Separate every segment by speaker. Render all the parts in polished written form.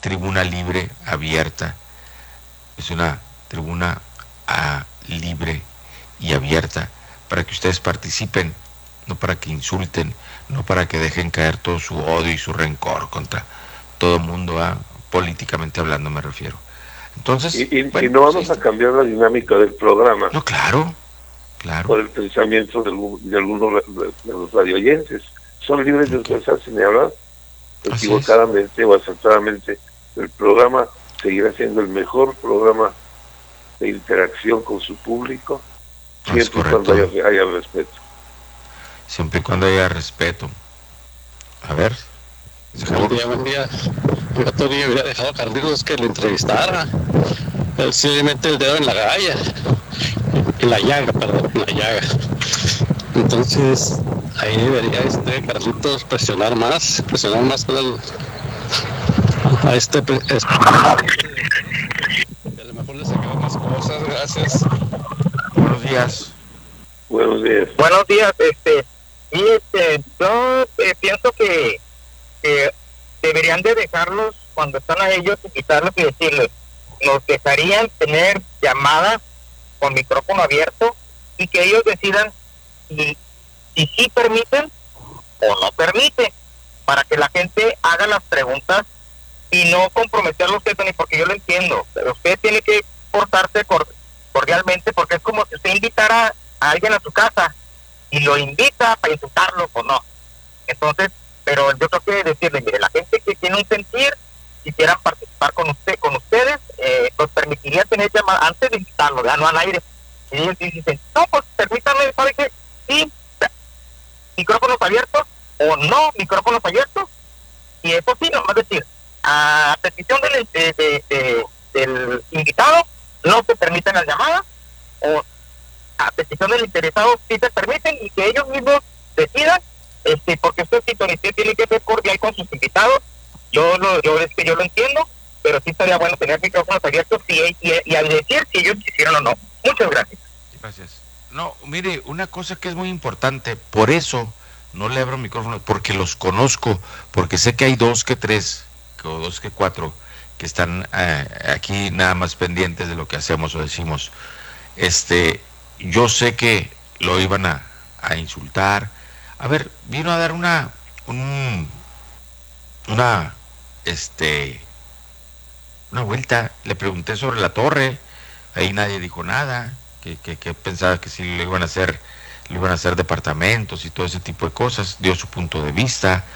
Speaker 1: tribuna libre, abierta. Es una tribuna libre y abierta para que ustedes participen, no para que insulten, no para que dejen caer todo su odio y su rencor contra todo el mundo, políticamente hablando me refiero. Entonces,
Speaker 2: y
Speaker 1: bueno,
Speaker 2: no
Speaker 1: pues
Speaker 2: vamos a cambiar la dinámica del programa.
Speaker 1: No, claro, claro.
Speaker 2: Por el pensamiento de algunos de los radioyentes. Son libres de expresarse ni hablar. Equivocadamente o acertadamente, el programa seguirá siendo el mejor programa de interacción con su público, siempre y cuando haya respeto.
Speaker 1: Siempre y cuando haya respeto. A ver.
Speaker 3: Buen día. Yo todavía hubiera dejado a Carlitos que le entrevistara. Él sí le mete el dedo en la llaga. En la llaga. Entonces, ahí debería Carlitos presionar más a este a lo mejor le sacaron más cosas. Gracias.
Speaker 1: Buenos días.
Speaker 2: Buenos días.
Speaker 4: Buenos días. Yo pienso que deberían de dejarlos cuando están a ellos, invitarlos y decirles, nos dejarían tener llamadas con micrófono abierto y que ellos decidan si sí permiten o no permiten, para que la gente haga las preguntas y no comprometerlo usted, ni porque yo lo entiendo, pero usted tiene que portarse cordialmente, porque es como si usted invitara a alguien a su casa y lo invita para insultarlo o no. Entonces, pero yo creo que decirle, mire, la gente que tiene un sentir, quisiera participar con ustedes, pues permitiría tener llamadas antes de invitarlo, ya no al aire. Y ellos dicen, no, pues permítame, ¿sabe qué? Sí, micrófonos abiertos o no micrófonos abiertos, y eso sí, nomás decir, a petición del invitado no se permiten las llamadas, o a petición del interesado sí se permiten, y que ellos mismos decidan, porque usted tiene que ser cordial con sus invitados. Yo lo entiendo, pero sí estaría bueno tener micrófonos abiertos y al decir si ellos quisieron o no. Muchas gracias.
Speaker 1: Gracias. No, mire, una cosa que es muy importante, por eso no le abro micrófonos, porque los conozco, porque sé que hay 2 que 3, o 2 que 4, que están aquí nada más pendientes de lo que hacemos o decimos. Yo sé que lo iban a insultar. A ver, vino a dar una vuelta, le pregunté sobre la torre, ahí nadie dijo nada, que pensaba que sí le iban a hacer departamentos y todo ese tipo de cosas, dio su punto de vista.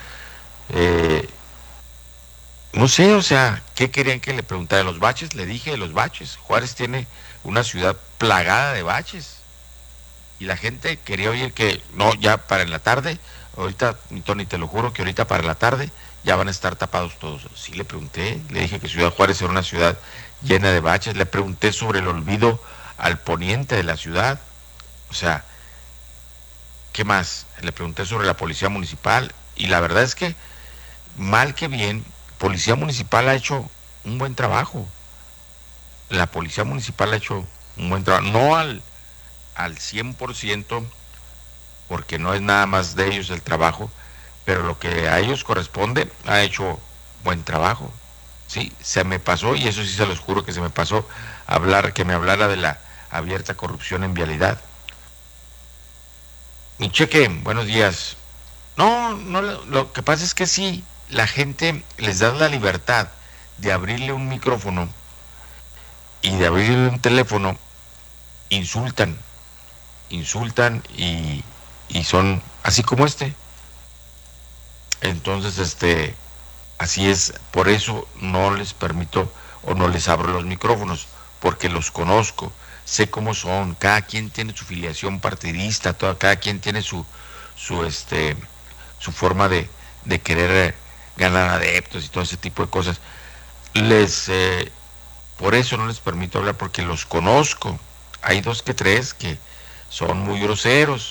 Speaker 1: No sé, o sea, ¿qué querían que le preguntara? ¿De los baches? Le dije de los baches. Juárez tiene una ciudad plagada de baches. Y la gente quería oír que, no, ya para en la tarde, ahorita, Tony, te lo juro que ahorita para la tarde ya van a estar tapados todos. Sí, le pregunté, le dije que Ciudad Juárez era una ciudad llena de baches, le pregunté sobre el olvido al poniente de la ciudad, o sea, ¿qué más? Le pregunté sobre la policía municipal, y la verdad es que, mal que bien, Policía Municipal ha hecho un buen trabajo. La Policía Municipal ha hecho un buen trabajo, no al 100%, porque no es nada más de ellos el trabajo, pero lo que a ellos corresponde, ha hecho buen trabajo. Sí, se me pasó, y eso sí se los juro que se me pasó, que me hablara de la abierta corrupción en vialidad. Mi Cheque, buenos días. No, lo que pasa es que sí, la gente les da la libertad de abrirle un micrófono y de abrirle un teléfono, insultan y son así como Entonces, así es, por eso no les permito o no les abro los micrófonos, porque los conozco, sé cómo son, cada quien tiene su filiación partidista, cada quien tiene su forma de querer ganar adeptos y todo ese tipo de cosas. Por eso no les permito hablar, porque los conozco. Hay 2 que 3 que son muy groseros,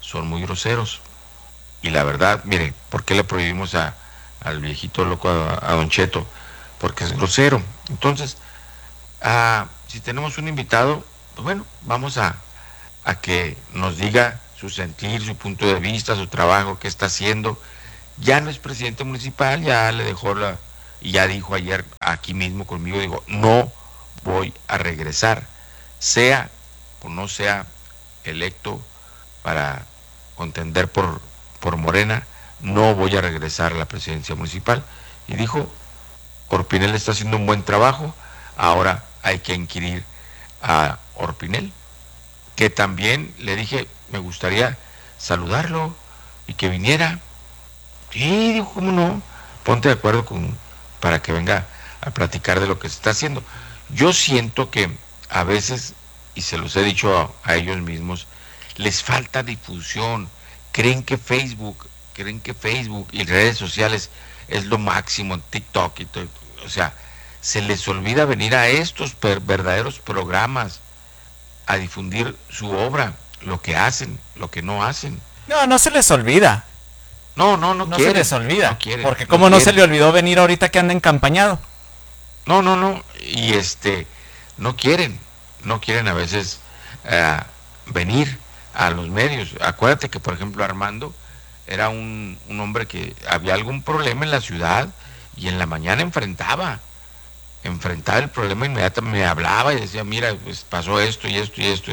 Speaker 1: y la verdad, mire, ¿por qué le prohibimos al viejito loco, a Don Cheto? Porque es grosero. Entonces, si tenemos un invitado, pues bueno, vamos a que nos diga su sentir, su punto de vista, su trabajo, qué está haciendo. Ya no es presidente municipal, ya le dejó y ya dijo ayer aquí mismo conmigo, digo, no voy a regresar, sea o no sea electo para contender por Morena, no voy a regresar a la presidencia municipal. Y dijo, Orpinel está haciendo un buen trabajo, ahora hay que inquirir a Orpinel, que también le dije, me gustaría saludarlo y que viniera. Sí, dijo, ¿cómo no? Ponte de acuerdo para que venga a platicar de lo que se está haciendo. Yo siento que a veces, y se los he dicho a ellos mismos, les falta difusión. Creen que Facebook y redes sociales es lo máximo, en TikTok y todo. O sea, se les olvida venir a estos verdaderos programas a difundir su obra, lo que hacen, lo que no hacen.
Speaker 5: No se les olvida.
Speaker 1: No
Speaker 5: No
Speaker 1: quieren,
Speaker 5: se les olvida.
Speaker 1: No quieren,
Speaker 5: porque cómo no se le olvidó venir ahorita que anda encampañado.
Speaker 1: No. Y no quieren a veces venir a los medios. Acuérdate que, por ejemplo, Armando era un hombre que había algún problema en la ciudad y en la mañana enfrentaba el problema inmediatamente, me hablaba y decía, mira, pues pasó esto y esto y esto.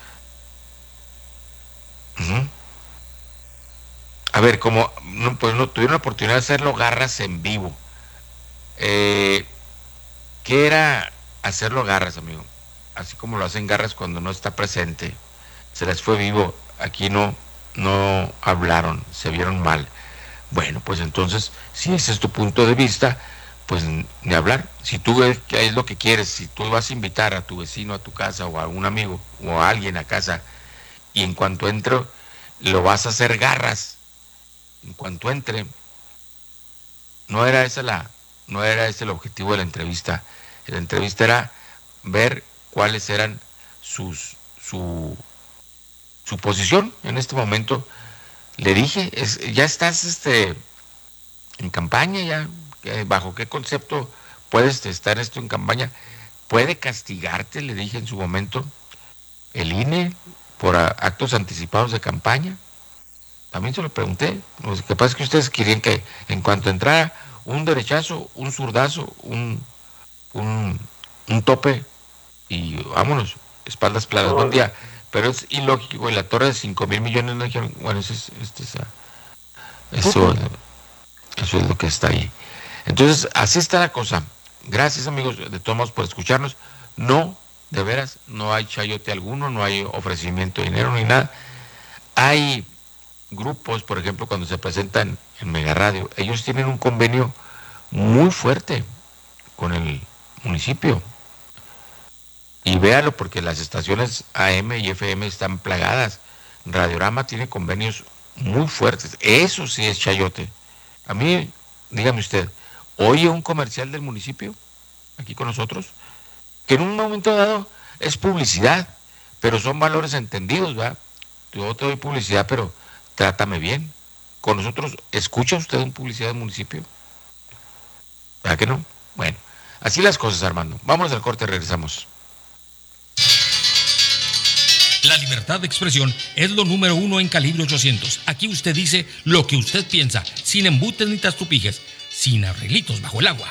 Speaker 1: Uh-huh. A ver, como pues no tuvieron la oportunidad de hacerlo Garras en vivo. ¿Qué era hacerlo Garras, amigo? Así como lo hacen Garras cuando no está presente. Se les fue vivo. Aquí no hablaron, se vieron mal. Bueno, pues entonces, si ese es tu punto de vista, pues ni hablar. Si tú ves que es lo que quieres, si tú vas a invitar a tu vecino a tu casa o a un amigo o a alguien a casa y en cuanto entre lo vas a hacer Garras, en cuanto entre, no era ese el objetivo de la entrevista. La entrevista era ver cuáles eran su posición en este momento. Le dije, ya estás en campaña, ya bajo qué concepto puedes estar esto en campaña. Puede castigarte, le dije en su momento, el INE por actos anticipados de campaña. También se lo pregunté. Lo que pasa es que ustedes querían que en cuanto entrara un derechazo, un zurdazo, un tope y vámonos, espaldas planas, buen día. Pero es ilógico, y la torre de 5,000 millones no dijeron, bueno, eso es lo que está ahí. Entonces, así está la cosa. Gracias, amigos, de todos modos, por escucharnos. No, de veras, no hay chayote alguno, no hay ofrecimiento de dinero ni nada. Hay grupos, por ejemplo, cuando se presentan en Mega Radio, ellos tienen un convenio muy fuerte con el municipio. Y véalo, porque las estaciones AM y FM están plagadas. Radiorama tiene convenios muy fuertes. Eso sí es chayote. A mí, dígame usted, ¿oye un comercial del municipio aquí con nosotros? Que en un momento dado es publicidad, pero son valores entendidos, ¿verdad? Yo te doy publicidad, pero trátame bien. Con nosotros, ¿escucha usted una publicidad del municipio? ¿Verdad que no? Bueno, así las cosas, Armando. Vámonos al corte y regresamos.
Speaker 6: La libertad de expresión es lo número 1 en Calibre 800. Aquí usted dice lo que usted piensa, sin embutes ni trastupijes, sin arreglitos bajo el agua.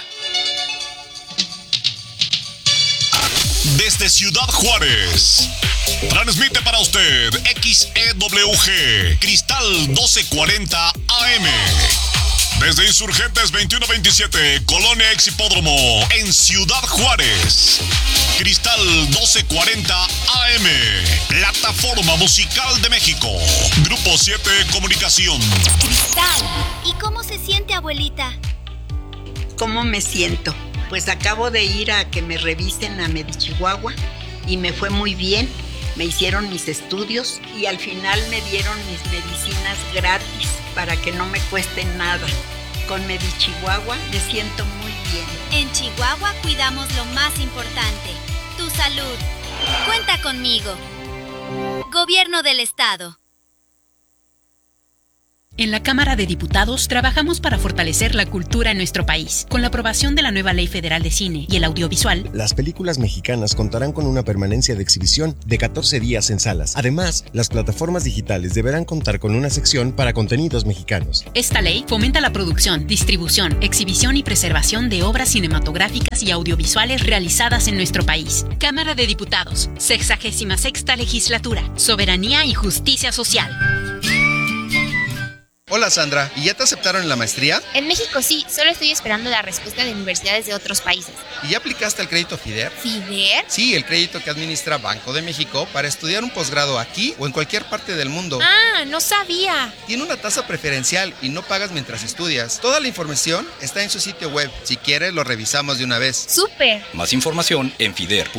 Speaker 7: Desde Ciudad Juárez, transmite para usted XEWG, Cristal 1240 AM. Desde Insurgentes 2127, Colonia Exhipódromo, en Ciudad Juárez. Cristal 1240 AM, Plataforma Musical de México. Grupo 7 Comunicación.
Speaker 8: Cristal, ¿y cómo se siente, abuelita?
Speaker 9: ¿Cómo me siento? Pues acabo de ir a que me revisen a Medichihuahua y me fue muy bien. Me hicieron mis estudios y al final me dieron mis medicinas gratis para que no me cueste nada. Con Medichihuahua me siento muy bien.
Speaker 8: En Chihuahua cuidamos lo más importante, tu salud. Cuenta conmigo. Gobierno del Estado.
Speaker 10: En la Cámara de Diputados trabajamos para fortalecer la cultura en nuestro país. Con la aprobación de la nueva Ley Federal de Cine y el Audiovisual,
Speaker 11: las películas mexicanas contarán con una permanencia de exhibición de 14 días en salas. Además, las plataformas digitales deberán contar con una sección para contenidos mexicanos.
Speaker 10: Esta ley fomenta la producción, distribución, exhibición y preservación de obras cinematográficas y audiovisuales realizadas en nuestro país. Cámara de Diputados, 66ª Legislatura, Soberanía y Justicia Social.
Speaker 12: Hola Sandra, ¿y ya te aceptaron en la maestría?
Speaker 13: En México sí, solo estoy esperando la respuesta de universidades de otros países.
Speaker 12: ¿Y ya aplicaste el crédito FIDER?
Speaker 13: ¿FIDER?
Speaker 12: Sí, el crédito que administra Banco de México para estudiar un posgrado aquí o en cualquier parte del mundo.
Speaker 13: Ah, no sabía.
Speaker 12: Tiene una tasa preferencial y no pagas mientras estudias. Toda la información está en su sitio web. Si quieres, lo revisamos de una vez.
Speaker 13: ¡Súper!
Speaker 14: Más información en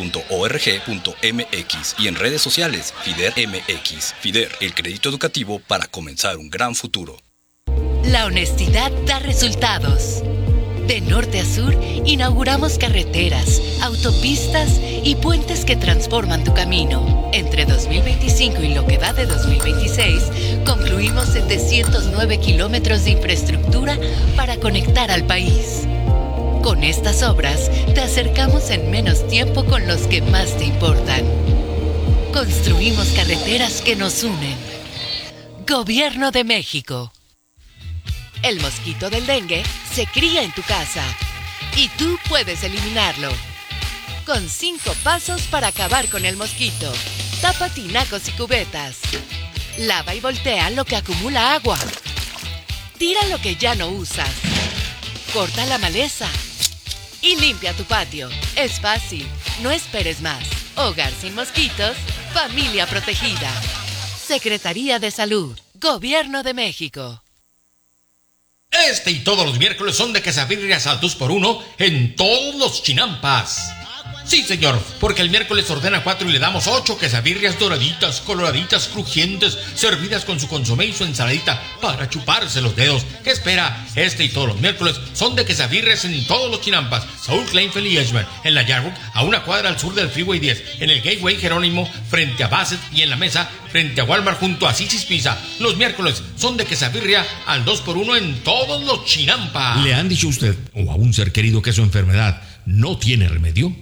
Speaker 14: fider.org.mx y en redes sociales FIDER MX. FIDER, el crédito educativo para comenzar un gran futuro.
Speaker 15: La honestidad da resultados. De norte a sur, inauguramos carreteras, autopistas y puentes que transforman tu camino. Entre 2025 y lo que va de 2026, concluimos 709 kilómetros de infraestructura para conectar al país. Con estas obras, te acercamos en menos tiempo con los que más te importan. Construimos carreteras que nos unen. Gobierno de México. El mosquito del dengue se cría en tu casa y tú puedes eliminarlo. Con 5 pasos para acabar con el mosquito. Tapa tinacos y cubetas. Lava y voltea lo que acumula agua. Tira lo que ya no usas. Corta la maleza. Y limpia tu patio. Es fácil. No esperes más. Hogar sin mosquitos. Familia protegida. Secretaría de Salud. Gobierno de México.
Speaker 6: Este y todos los miércoles son de quesabirrias al 2x1 en todos los chinampas. Sí, señor, porque el miércoles ordena 4 y le damos 8 quesabirrias doraditas, coloraditas, crujientes, servidas con su consomé y su ensaladita para chuparse los dedos. ¿Qué espera? Este y todos los miércoles son de quesabirrias en todos los chinampas. Saúl Kleinfeld y Edgeman, en la Yarwood, a una cuadra al sur del Freeway 10, en el Gateway Jerónimo, frente a Bassett, y en la Mesa, frente a Walmart, junto a Sissy's Pizza. Los miércoles son de quesabirria al 2x1 en todos los chinampas. ¿Le han dicho a usted o a un ser querido que su enfermedad no tiene remedio?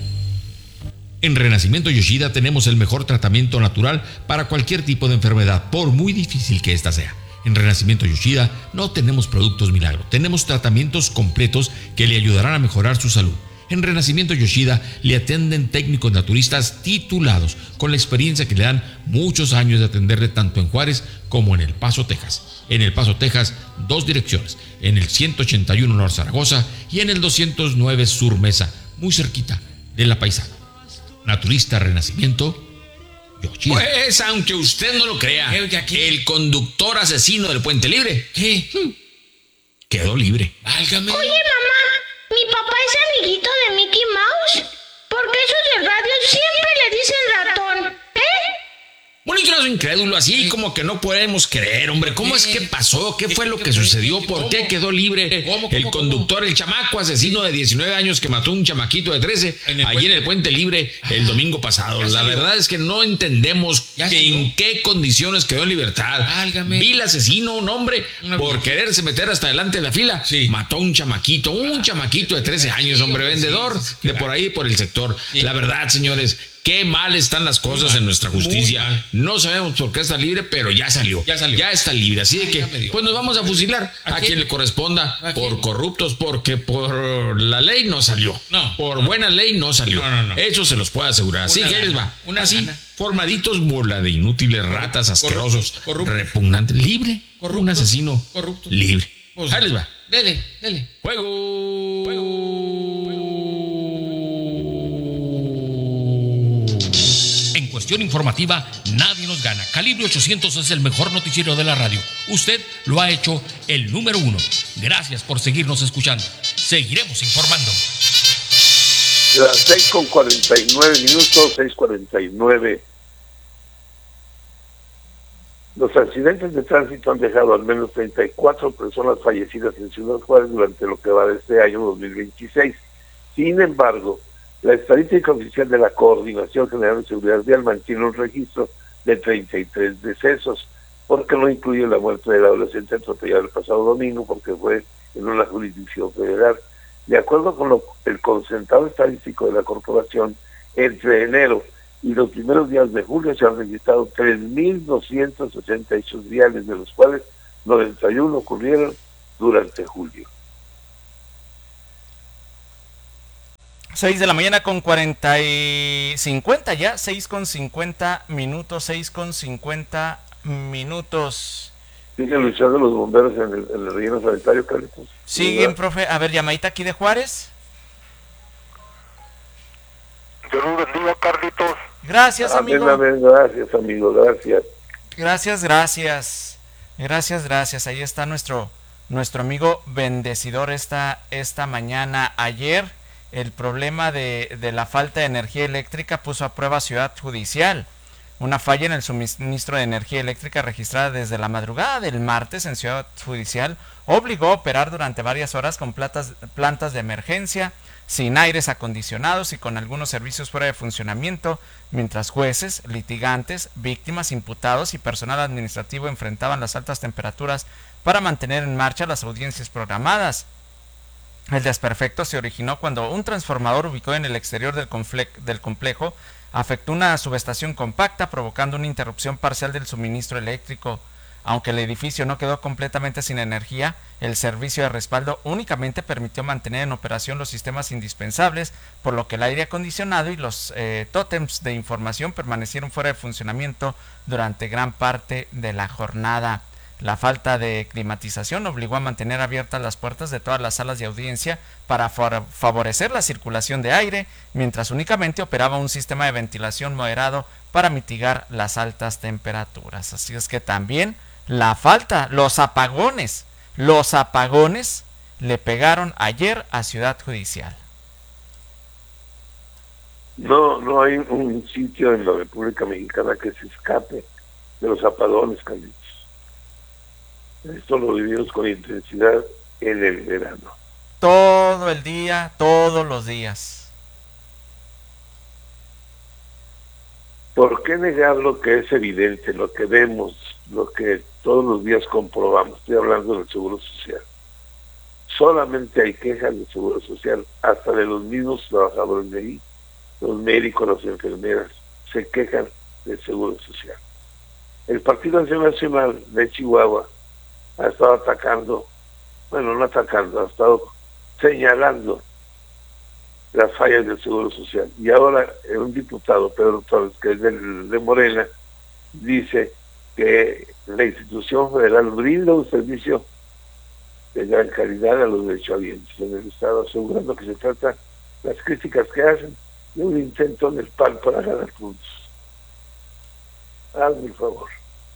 Speaker 6: En Renacimiento Yoshida tenemos el mejor tratamiento natural para cualquier tipo de enfermedad, por muy difícil que ésta sea. En Renacimiento Yoshida no tenemos productos milagro, tenemos tratamientos completos que le ayudarán a mejorar su salud. En Renacimiento Yoshida le atienden técnicos naturistas titulados, con la experiencia que le dan muchos años de atenderle tanto en Juárez como en El Paso, Texas. En El Paso, Texas, 2 direcciones, en el 181 North Zaragoza y en el 209 Sur Mesa, muy cerquita de La Paisana. Naturista Renacimiento Yoshida.
Speaker 1: Pues, aunque usted no lo crea, el conductor asesino del Puente Libre, ¿qué? Quedó libre.
Speaker 16: Válgame. Oye, mamá, mi papá es amiguito de Mickey Mouse. ¿Por qué esos de radio siempre le dicen ratón?
Speaker 1: Bueno, yo no soy incrédulo, así como que no podemos creer, hombre. ¿Cómo es que pasó? ¿Qué fue lo que sucedió? ¿Por qué quedó libre el conductor, el chamaco asesino de 19 años que mató a un chamaquito de 13 allí en el Puente Libre el domingo pasado? La verdad es que no entendemos en qué condiciones quedó en libertad. Vil asesino, un hombre, por quererse meter hasta delante de la fila, mató a un chamaquito de 13 años, hombre, vendedor de por ahí, por el sector. La verdad, señores, qué mal están las cosas en nuestra justicia. No sabemos por qué está libre, pero ya salió. Ya está libre. Así de que, pues nos vamos a fusilar a quien le corresponda por corruptos, porque por la ley no salió. Por buena ley no salió. Eso se los puedo asegurar. Así que les va. Así, formaditos, bola de inútiles ratas asquerosos, repugnantes. Libre. Un asesino libre. Ahí les va.
Speaker 6: Dele.
Speaker 1: Fuego.
Speaker 6: Cuestión informativa, nadie nos gana. Calibre 800 es el mejor noticiero de la radio. Usted lo ha hecho el número 1. Gracias por seguirnos escuchando. Seguiremos informando.
Speaker 2: Las 6:49, 6:49. Los accidentes de tránsito han dejado al menos 34 personas fallecidas en Ciudad Juárez durante lo que va de este año 2026. Sin embargo, la estadística oficial de la Coordinación General de Seguridad Vial mantiene un registro de 33 decesos. porque no incluye la muerte del adolescente atropellado el pasado domingo, porque fue en una jurisdicción federal. De acuerdo con el concentrado estadístico de la corporación, entre enero y los primeros días de julio se han registrado 3.288 viales, de los cuales 91 ocurrieron durante julio.
Speaker 5: 6 de la mañana con 50 ya, 6:50 minutos, 6:50 minutos.
Speaker 2: ¿Siguen luchando los bomberos en el relleno sanitario, Carlitos?
Speaker 5: Siguen, profe. A ver, llamadita aquí de Juárez.
Speaker 4: Dios los bendiga, Carlitos.
Speaker 5: Gracias, amigo.
Speaker 2: Amén, gracias, amigo, gracias.
Speaker 5: Gracias. Ahí está nuestro amigo bendecido esta mañana. Ayer el problema de la falta de energía eléctrica puso a prueba Ciudad Judicial. Una falla en el suministro de energía eléctrica registrada desde la madrugada del martes en Ciudad Judicial obligó a operar durante varias horas con plantas de emergencia, sin aires acondicionados y con algunos servicios fuera de funcionamiento, mientras jueces, litigantes, víctimas, imputados y personal administrativo enfrentaban las altas temperaturas para mantener en marcha las audiencias programadas. El desperfecto se originó cuando un transformador ubicado en el exterior del complejo afectó una subestación compacta, provocando una interrupción parcial del suministro eléctrico. Aunque el edificio no quedó completamente sin energía, el servicio de respaldo únicamente permitió mantener en operación los sistemas indispensables, por lo que el aire acondicionado y los tótems de información permanecieron fuera de funcionamiento durante gran parte de la jornada. La falta de climatización obligó a mantener abiertas las puertas de todas las salas de audiencia para favorecer la circulación de aire, mientras únicamente operaba un sistema de ventilación moderado para mitigar las altas temperaturas. Así es que también los apagones le pegaron ayer a Ciudad Judicial.
Speaker 2: No hay un sitio en la República Mexicana que se escape de los apagones, Carlitos. Esto lo vivimos con intensidad en el verano.
Speaker 5: Todo el día, todos los días.
Speaker 2: ¿Por qué negar lo que es evidente, lo que vemos, lo que todos los días comprobamos? Estoy hablando del Seguro Social. Solamente hay quejas del Seguro Social, hasta de los mismos trabajadores de ahí, los médicos, las enfermeras, se quejan del Seguro Social. El Partido Acción Nacional de Chihuahua ha estado ha estado señalando las fallas del Seguro Social. Y ahora un diputado, Pedro Torres, que es de Morena, dice que la institución federal brinda un servicio de gran calidad a los derechohabientes en el Estado, asegurando que se trata, las críticas que hacen, de un intento del PAN para ganar puntos. Hazme el favor.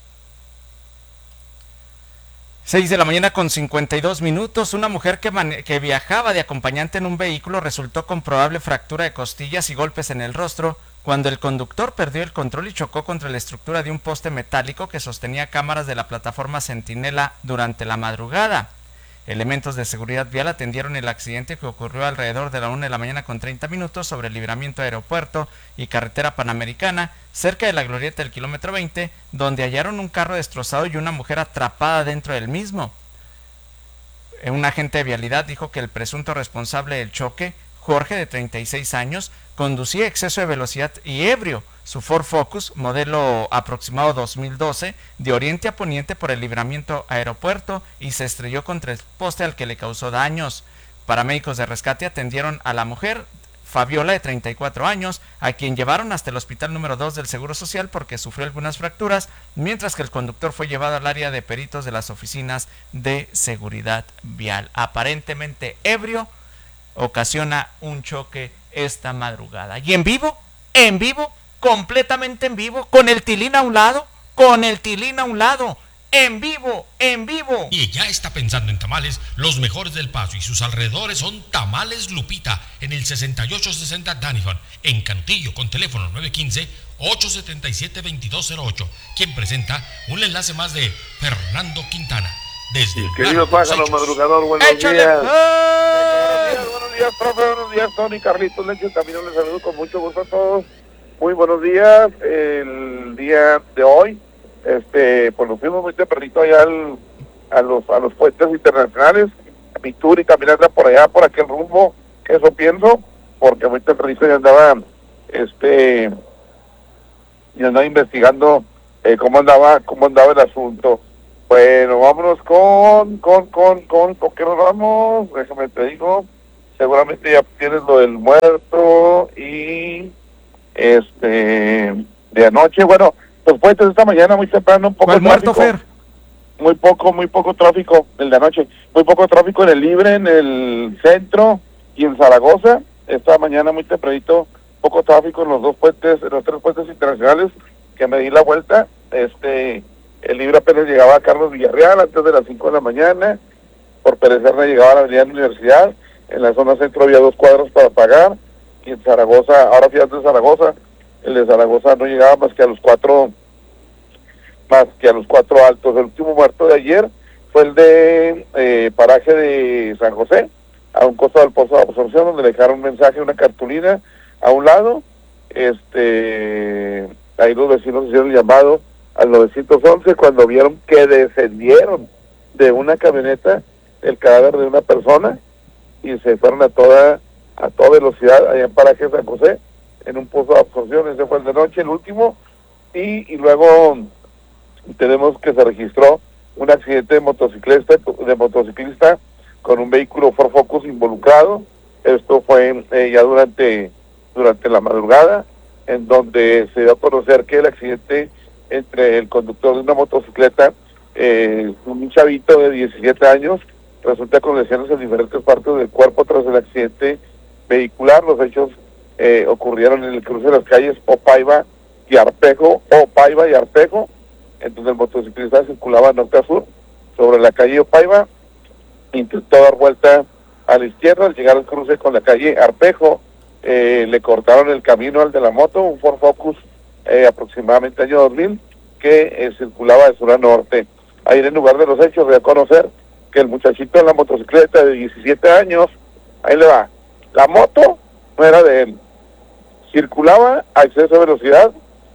Speaker 5: 6 de la mañana con 52 minutos. Una mujer que viajaba de acompañante en un vehículo resultó con probable fractura de costillas y golpes en el rostro cuando el conductor perdió el control y chocó contra la estructura de un poste metálico que sostenía cámaras de la plataforma Centinela durante la madrugada. Elementos de seguridad vial atendieron el accidente que ocurrió alrededor de la 1 de la mañana con 30 minutos sobre el libramiento Aeropuerto y Carretera Panamericana, cerca de la glorieta del kilómetro 20, donde hallaron un carro destrozado y una mujer atrapada dentro del mismo. Un agente de vialidad dijo que el presunto responsable del choque, Jorge, de 36 años, conducía a exceso de velocidad y ebrio su Ford Focus, modelo aproximado 2012, de oriente a poniente por el libramiento Aeropuerto y se estrelló contra el poste al que le causó daños. Paramédicos de rescate atendieron a la mujer, Fabiola, de 34 años, a quien llevaron hasta el hospital número 2 del Seguro Social porque sufrió algunas fracturas, mientras que el conductor fue llevado al área de peritos de las oficinas de seguridad vial. Aparentemente ebrio, ocasiona un choque esta madrugada. Y en vivo, completamente en vivo, con el tilín a un lado, en vivo.
Speaker 6: Y ya está pensando en tamales, los mejores del Paso y sus alrededores son Tamales Lupita, en el 6860 Daniford, en Cantillo, con teléfono 915-877-2208, quien presenta un enlace más de Fernando Quintana. Desde el
Speaker 2: querido pájaro madrugador, buenos
Speaker 5: ¡échale!
Speaker 2: días.
Speaker 4: Buenos días, profe, buenos días, Tony, Carlitos, Leche, también les saludo con mucho gusto a todos. Muy buenos días. El día de hoy
Speaker 2: pues nos fuimos muy tempranito allá a los puentes internacionales, mi tour y caminando por allá, por aquel rumbo, eso pienso, porque muy tempranito ya andaba, investigando cómo andaba el asunto. Bueno, vámonos con ¿qué nos vamos? Déjame te digo, seguramente ya tienes lo del muerto y de anoche, bueno, los puentes esta mañana muy temprano, un poco
Speaker 5: ¿Cuál muerto, Fer?
Speaker 2: muy poco tráfico, el de anoche, muy poco tráfico en el Libre, en el centro y en Zaragoza, esta mañana muy tempranito, poco tráfico en los tres puentes internacionales, que me di la vuelta, el Libre apenas llegaba a Carlos Villarreal antes de las 5 de la mañana, por Pérez Serna llegaba a la avenida Universidad, en la zona centro había 2 cuadros para pagar, y en Zaragoza, ahora fíjate de Zaragoza, el de Zaragoza no llegaba más que a los 4 altos. El último muerto de ayer fue el de paraje de San José, a un costado del pozo de absorción, donde le dejaron un mensaje, una cartulina a un lado. Ahí los vecinos hicieron el llamado al 911 cuando vieron que descendieron de una camioneta el cadáver de una persona y se fueron a toda velocidad allá en paraje de San José, en un pozo de absorción. Ese fue el de noche, el último, y luego tenemos que se registró un accidente de motociclista con un vehículo Ford Focus involucrado. Esto fue ya durante la madrugada, en donde se dio a conocer que el accidente entre el conductor de una motocicleta, un chavito de 17 años, resulta con lesiones en diferentes partes del cuerpo tras el accidente vehicular. Los hechos ocurrieron en el cruce de las calles Opaiba y Arpejo, entonces el motociclista circulaba norte a sur sobre la calle Opaiba, intentó dar vuelta a la izquierda. Al llegar al cruce con la calle Arpejo, le cortaron el camino al de la moto, un Ford Focus aproximadamente año 2000, que circulaba de sur a norte. Ahí en el lugar de los hechos voy a conocer que el muchachito en la motocicleta de 17 años, ahí le va, la moto no era de él, circulaba a exceso de velocidad,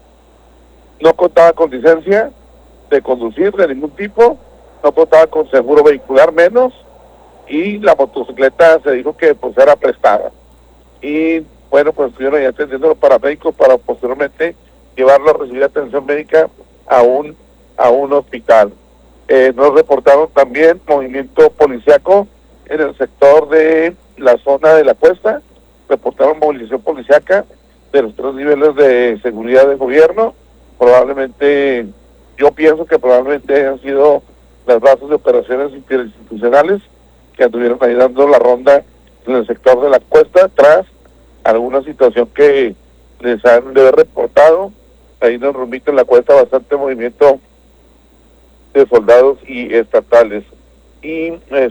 Speaker 2: no contaba con licencia de conducir de ningún tipo, no contaba con seguro vehicular menos, y la motocicleta se dijo que pues era prestada. Y bueno, pues estuvieron ya atendiendo los paramédicos para posteriormente llevarlo a recibir atención médica a un hospital. Nos reportaron también movimiento policiaco en el sector de la zona de la Cuesta, reportaron movilización policiaca de los 3 niveles de seguridad del gobierno. Probablemente, yo pienso que probablemente han sido las bases de operaciones interinstitucionales que anduvieron ahí dando la ronda en el sector de la Cuesta tras alguna situación que les han de haber reportado. Ahí nos remite en la Cuesta bastante movimiento de soldados y estatales. Y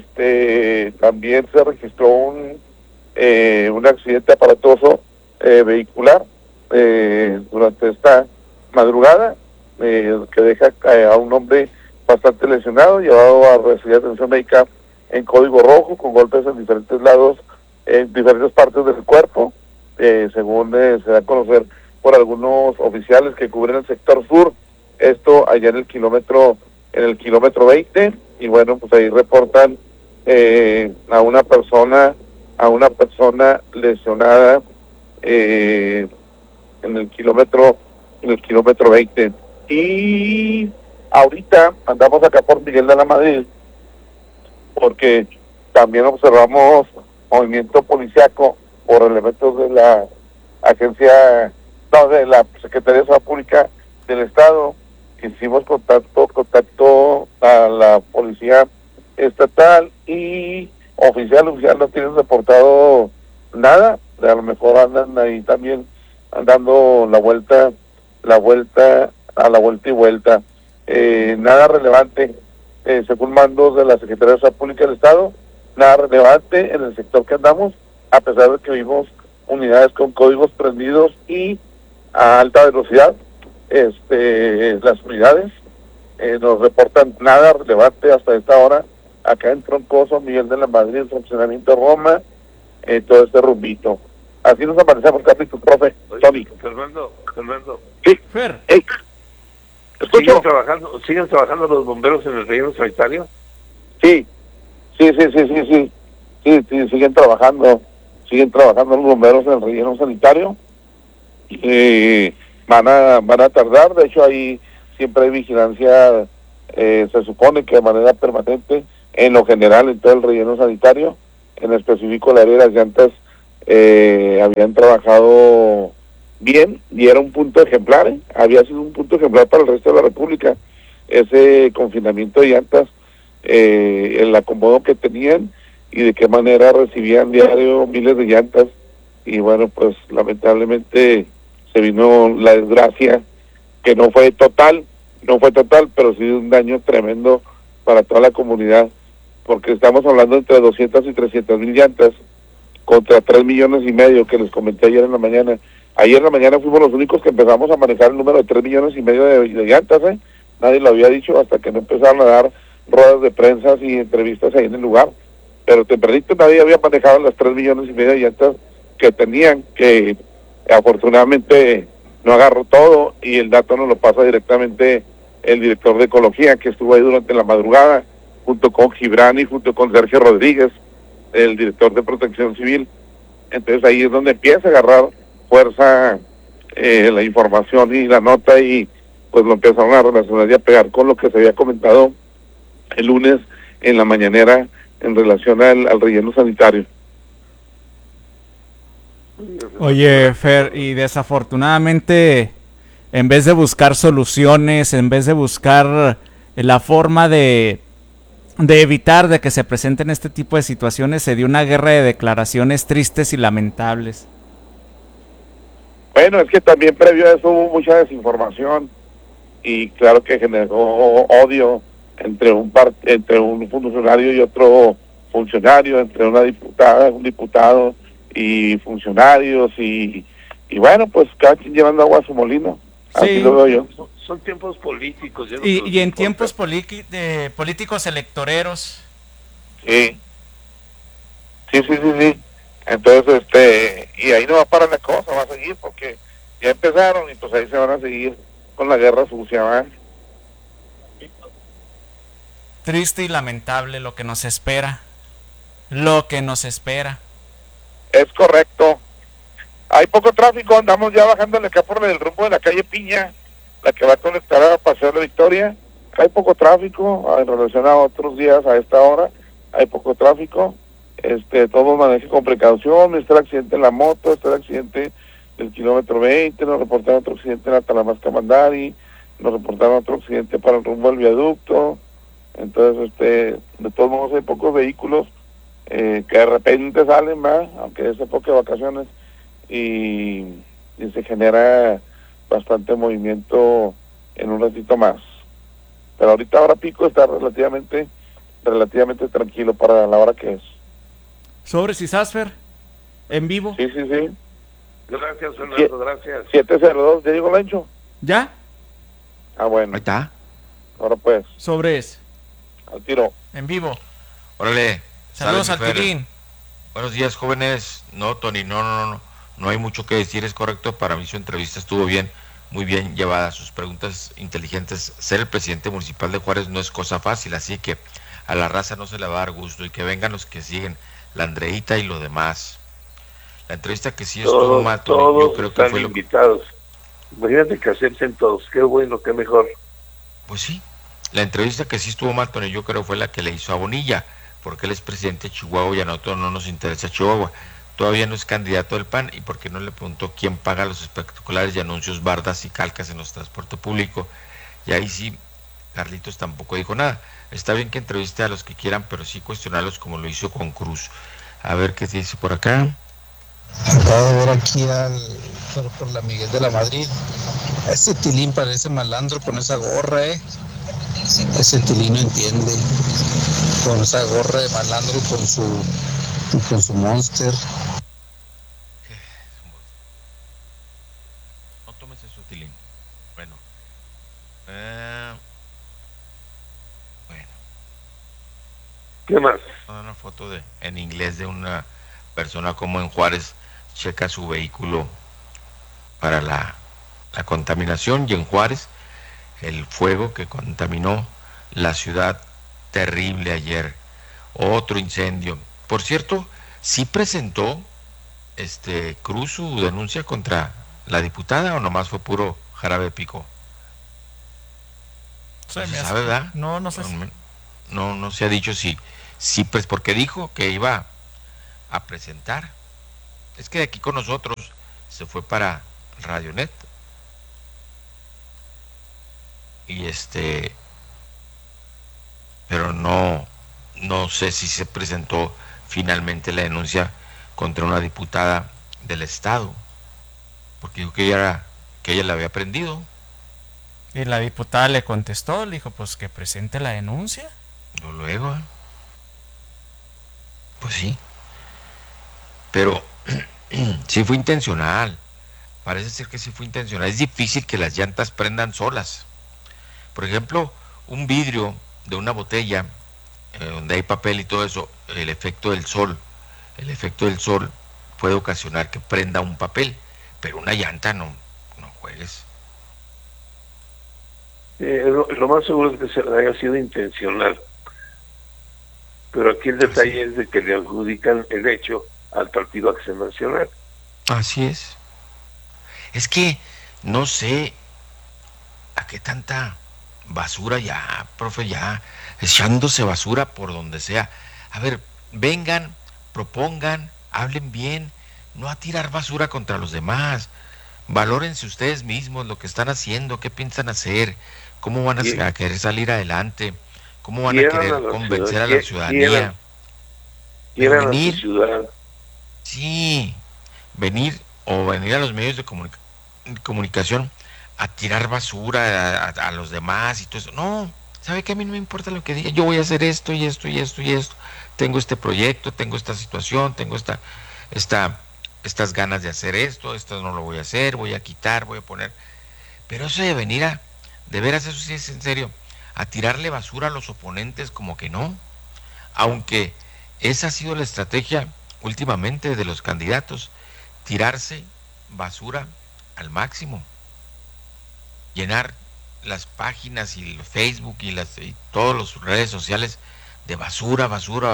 Speaker 2: también se registró un accidente aparatoso vehicular durante esta madrugada, que deja a un hombre bastante lesionado, llevado a recibir atención médica en código rojo, con golpes en diferentes lados, en diferentes partes del cuerpo, según se da a conocer por algunos oficiales que cubren el sector sur, esto allá en el kilómetro 20, y bueno, pues ahí reportan a una persona lesionada en el kilómetro 20. Y ahorita andamos acá por Miguel de la Madrid, porque también observamos movimiento policiaco por elementos de la de la Secretaría de Seguridad Pública del Estado. Hicimos contacto a la policía estatal y oficial no tienen reportado nada. A lo mejor andan ahí también dando la vuelta y vuelta. Nada relevante, según mandos de la Secretaría de Seguridad Pública del Estado, nada relevante en el sector que andamos, a pesar de que vimos unidades con códigos prendidos y a alta velocidad. Las unidades nos reportan nada relevante hasta esta hora acá en Troncoso, Miguel de la Madrid, en Fraccionamiento Roma, todo este rumbito. Así nos aparecemos, capítulo, profe. Tony. Fernando.
Speaker 5: Sí. Fer.
Speaker 2: ¿Siguen trabajando los bomberos en el relleno sanitario?
Speaker 17: Sí, siguen trabajando los bomberos en el relleno sanitario. Van a tardar, de hecho ahí siempre hay vigilancia, se supone que de manera permanente, en lo general en todo el relleno sanitario, en específico el área de las llantas habían trabajado bien y era un punto ejemplar, había sido un punto ejemplar para el resto de la República, ese confinamiento de llantas, el acomodo que tenían y de qué manera recibían diario miles de llantas. Y bueno, pues lamentablemente se vino la desgracia, que no fue total, pero sí un daño tremendo para toda la comunidad, porque estamos hablando entre 200 y 300 mil llantas contra 3,5 millones que les comenté ayer en la mañana. Ayer en la mañana fuimos los únicos que empezamos a manejar el número de 3,5 millones de llantas, Nadie lo había dicho hasta que no empezaron a dar ruedas de prensa y entrevistas ahí en el lugar. Pero tempranito nadie había manejado las 3,5 millones de llantas que tenían, que afortunadamente no agarró todo, y el dato nos lo pasa directamente el director de Ecología, que estuvo ahí durante la madrugada, junto con Gibran y junto con Sergio Rodríguez, el director de Protección Civil. Entonces ahí es donde empieza a agarrar fuerza la información y la nota, y pues lo empezaron a relacionar y a pegar con lo que se había comentado el lunes en la mañanera en relación al relleno sanitario.
Speaker 5: Oye, Fer, y desafortunadamente, en vez de buscar soluciones, en vez de buscar la forma de evitar de que se presenten este tipo de situaciones, se dio una guerra de declaraciones tristes y lamentables.
Speaker 17: Bueno, es que también previo a eso hubo mucha desinformación, y claro que generó odio entre un funcionario y otro funcionario, entre una diputada, un diputado y funcionarios, y bueno, pues cada quien llevando agua a su molino. Así
Speaker 5: Sí.
Speaker 17: lo veo yo.
Speaker 2: Son tiempos políticos.
Speaker 5: Y en tiempos políticos electoreros.
Speaker 17: Sí. Entonces, y ahí no va a parar la cosa, va a seguir, porque ya empezaron y pues ahí se van a seguir con la guerra sucia, ¿verdad?
Speaker 5: Triste y lamentable lo que nos espera.
Speaker 17: Es correcto. Hay poco tráfico, andamos ya bajándole acá por el rumbo de la calle Piña, la que va a conectar a Paseo de la Victoria. Hay poco tráfico en relación a otros días a esta hora, hay poco tráfico. Todo maneje con precaución. Está el accidente en la moto, está el accidente del kilómetro 20, nos reportaron otro accidente en la Talamasca Mandari, nos reportaron otro accidente para el rumbo al viaducto. Entonces, de todos modos hay pocos vehículos que de repente salen más, aunque es época de vacaciones, y se genera bastante movimiento en un ratito más. Pero ahorita hora pico está relativamente tranquilo para la hora que es.
Speaker 5: Sobres y Sasfer, en vivo.
Speaker 17: Sí.
Speaker 2: Gracias, Fernando, gracias.
Speaker 17: 702, ¿ya llegó Lancho?
Speaker 5: ¿Ya?
Speaker 17: Ah, bueno.
Speaker 1: Ahí está.
Speaker 17: Ahora pues.
Speaker 5: Sobres.
Speaker 17: Al tiro.
Speaker 5: En vivo.
Speaker 1: Órale.
Speaker 5: Saludos
Speaker 1: Sale,
Speaker 5: al Tilín.
Speaker 1: Buenos días, jóvenes. No, Tony, no hay mucho que decir, es correcto. Para mí su entrevista estuvo bien, muy bien llevada. Sus preguntas inteligentes. Ser el presidente municipal de Juárez no es cosa fácil, así que a la raza no se le va a dar gusto, y que vengan los que siguen, la Andreita y lo demás. La entrevista que sí estuvo mal, Tony, yo creo que
Speaker 2: están
Speaker 1: fue
Speaker 2: invitados. Imagínate que acepten todos, qué bueno, qué mejor.
Speaker 1: Pues sí, la entrevista que sí estuvo mal, Tony, yo creo fue la que le hizo a Bonilla, porque él es presidente de Chihuahua y a nosotros no nos interesa Chihuahua. Todavía no es candidato del PAN, y porque no le preguntó quién paga los espectaculares y anuncios, bardas y calcas en los transporte público. Y ahí sí, Carlitos tampoco dijo nada. Está bien que entreviste a los que quieran, pero sí cuestionarlos como lo hizo con Cruz. A ver qué se dice por acá.
Speaker 18: Acabo de ver aquí por la Miguel de la Madrid. Ese Tilín parece malandro con esa gorra, Ese Tilín no entiende. Con esa gorra de malandro y con su Monster.
Speaker 1: No tomes eso, Tilín. Bueno.
Speaker 2: ¿Qué más?
Speaker 1: Una foto en inglés de una persona como en Juárez checa su vehículo para la contaminación, y en Juárez el fuego que contaminó la ciudad terrible ayer. Otro incendio. Por cierto, ¿sí presentó Cruz su denuncia contra la diputada o nomás fue puro jarabe de pico?
Speaker 5: Se me
Speaker 1: sabe, ¿verdad?
Speaker 5: No sé.
Speaker 1: No se ha dicho si pues porque dijo que iba a presentar. Es que de aquí con nosotros se fue para Radionet. Y pero no sé si se presentó finalmente la denuncia contra una diputada del estado, porque dijo que ella la había prendido.
Speaker 5: Y la diputada le contestó, le dijo pues que presente la denuncia.
Speaker 1: Luego, pues sí, pero sí fue intencional, parece ser que sí fue intencional. Es difícil que las llantas prendan solas. Por ejemplo, un vidrio de una botella donde hay papel y todo eso, el efecto del sol puede ocasionar que prenda un papel, pero una llanta no juegues.
Speaker 2: Lo más seguro es que haya sido intencional, pero aquí el detalle es de que le adjudican el hecho al Partido Acción Nacional.
Speaker 1: Así es. Es que no sé a qué tanta basura ya, profe, ya echándose basura por donde sea. A ver, vengan, propongan, hablen bien, no a tirar basura contra los demás. Valórense ustedes mismos lo que están haciendo, qué piensan hacer, cómo van a querer salir adelante, cómo van a querer convencer a la ciudadanía.
Speaker 2: Quieran a su ciudad.
Speaker 1: Sí, venir a los medios de comunicación a tirar basura a los demás y todo eso. No, ¿sabe qué? A mí no me importa lo que diga. Yo voy a hacer esto y esto y esto y esto. Tengo este proyecto, tengo esta situación, tengo estas ganas de hacer esto no lo voy a hacer, voy a quitar, voy a poner. Pero eso de venir de veras, eso sí es en serio, a tirarle basura a los oponentes, como que no. Aunque esa ha sido la estrategia últimamente de los candidatos, tirarse basura al máximo. Llenar las páginas y el Facebook y todas las redes sociales de basura.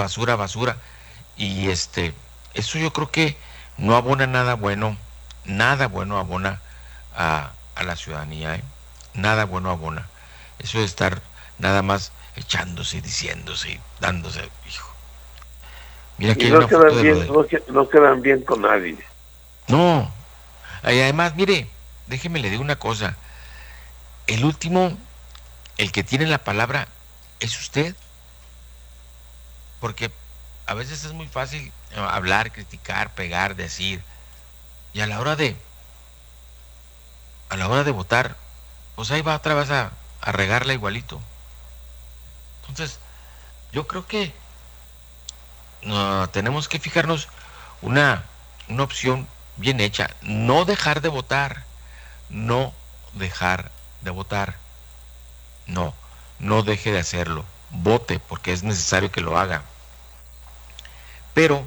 Speaker 1: Y eso yo creo que no abona nada bueno abona a la ciudadanía, nada bueno abona. Eso de estar nada más echándose y diciéndose y dándose, hijo. Mira que
Speaker 2: no quedan bien con nadie.
Speaker 1: No, y además, mire, déjeme le digo una cosa. El último, el que tiene la palabra, es usted. Porque a veces es muy fácil hablar, criticar, pegar, decir. Y a la hora de votar, pues ahí va otra vez a regarla igualito. Entonces, yo creo que tenemos que fijarnos una opción bien hecha. No dejar de votar. No deje de hacerlo. Vote, porque es necesario que lo haga. Pero,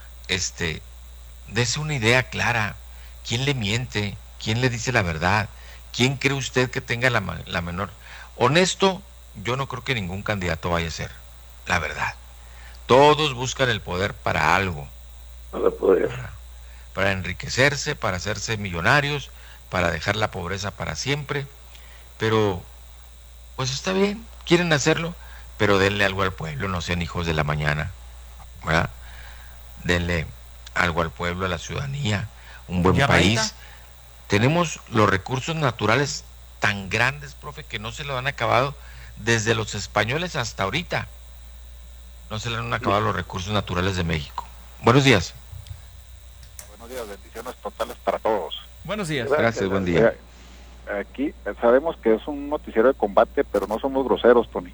Speaker 1: dese una idea clara. ¿Quién le miente? ¿Quién le dice la verdad? ¿Quién cree usted que tenga la menor? Honesto, yo no creo que ningún candidato vaya a ser, la verdad. Todos buscan el poder para algo. Para enriquecerse, para hacerse millonarios, para dejar la pobreza para siempre. Pero, pues está bien, quieren hacerlo, pero denle algo al pueblo, no sean hijos de la mañana, ¿verdad? Denle algo al pueblo, a la ciudadanía, un buen país. Tenemos los recursos naturales tan grandes, profe, que no se lo han acabado desde los españoles hasta ahorita. No se le han acabado los recursos naturales de México. Buenos días.
Speaker 19: Buenos días, bendiciones totales para todos.
Speaker 5: Buenos días.
Speaker 1: Gracias, buen día.
Speaker 19: Aquí sabemos que es un noticiero de combate, pero no somos groseros, Tony.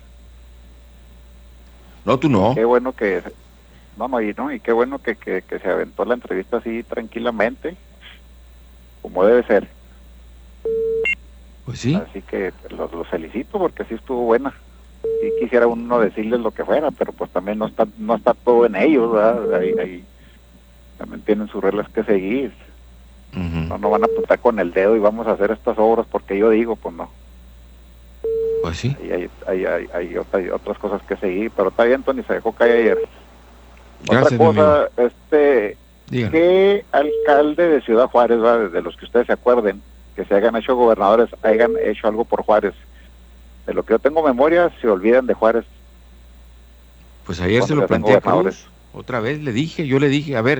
Speaker 1: No, tú no.
Speaker 19: Qué bueno que... y qué bueno que se aventó la entrevista así tranquilamente, como debe ser.
Speaker 1: Pues sí.
Speaker 19: Así que los felicito porque sí estuvo buena. Sí quisiera uno decirles lo que fuera, pero pues también no está todo en ellos, ¿verdad? Ahí también tienen sus reglas que seguir.
Speaker 1: Uh-huh.
Speaker 19: No van a apuntar con el dedo y vamos a hacer estas obras porque yo digo, pues no.
Speaker 1: Pues sí.
Speaker 19: Hay otras cosas que seguir, pero está bien, Tony, se dejó caer ayer.
Speaker 1: Gracias,
Speaker 19: otra cosa,
Speaker 1: Dígame.
Speaker 19: ¿qué alcalde de Ciudad Juárez, de los que ustedes se acuerden, que se hayan hecho gobernadores, hayan hecho algo por Juárez? De lo que yo tengo memoria, se olvidan de Juárez.
Speaker 1: Pues ayer se lo planteé a Cruz. Otra vez yo le dije, a ver,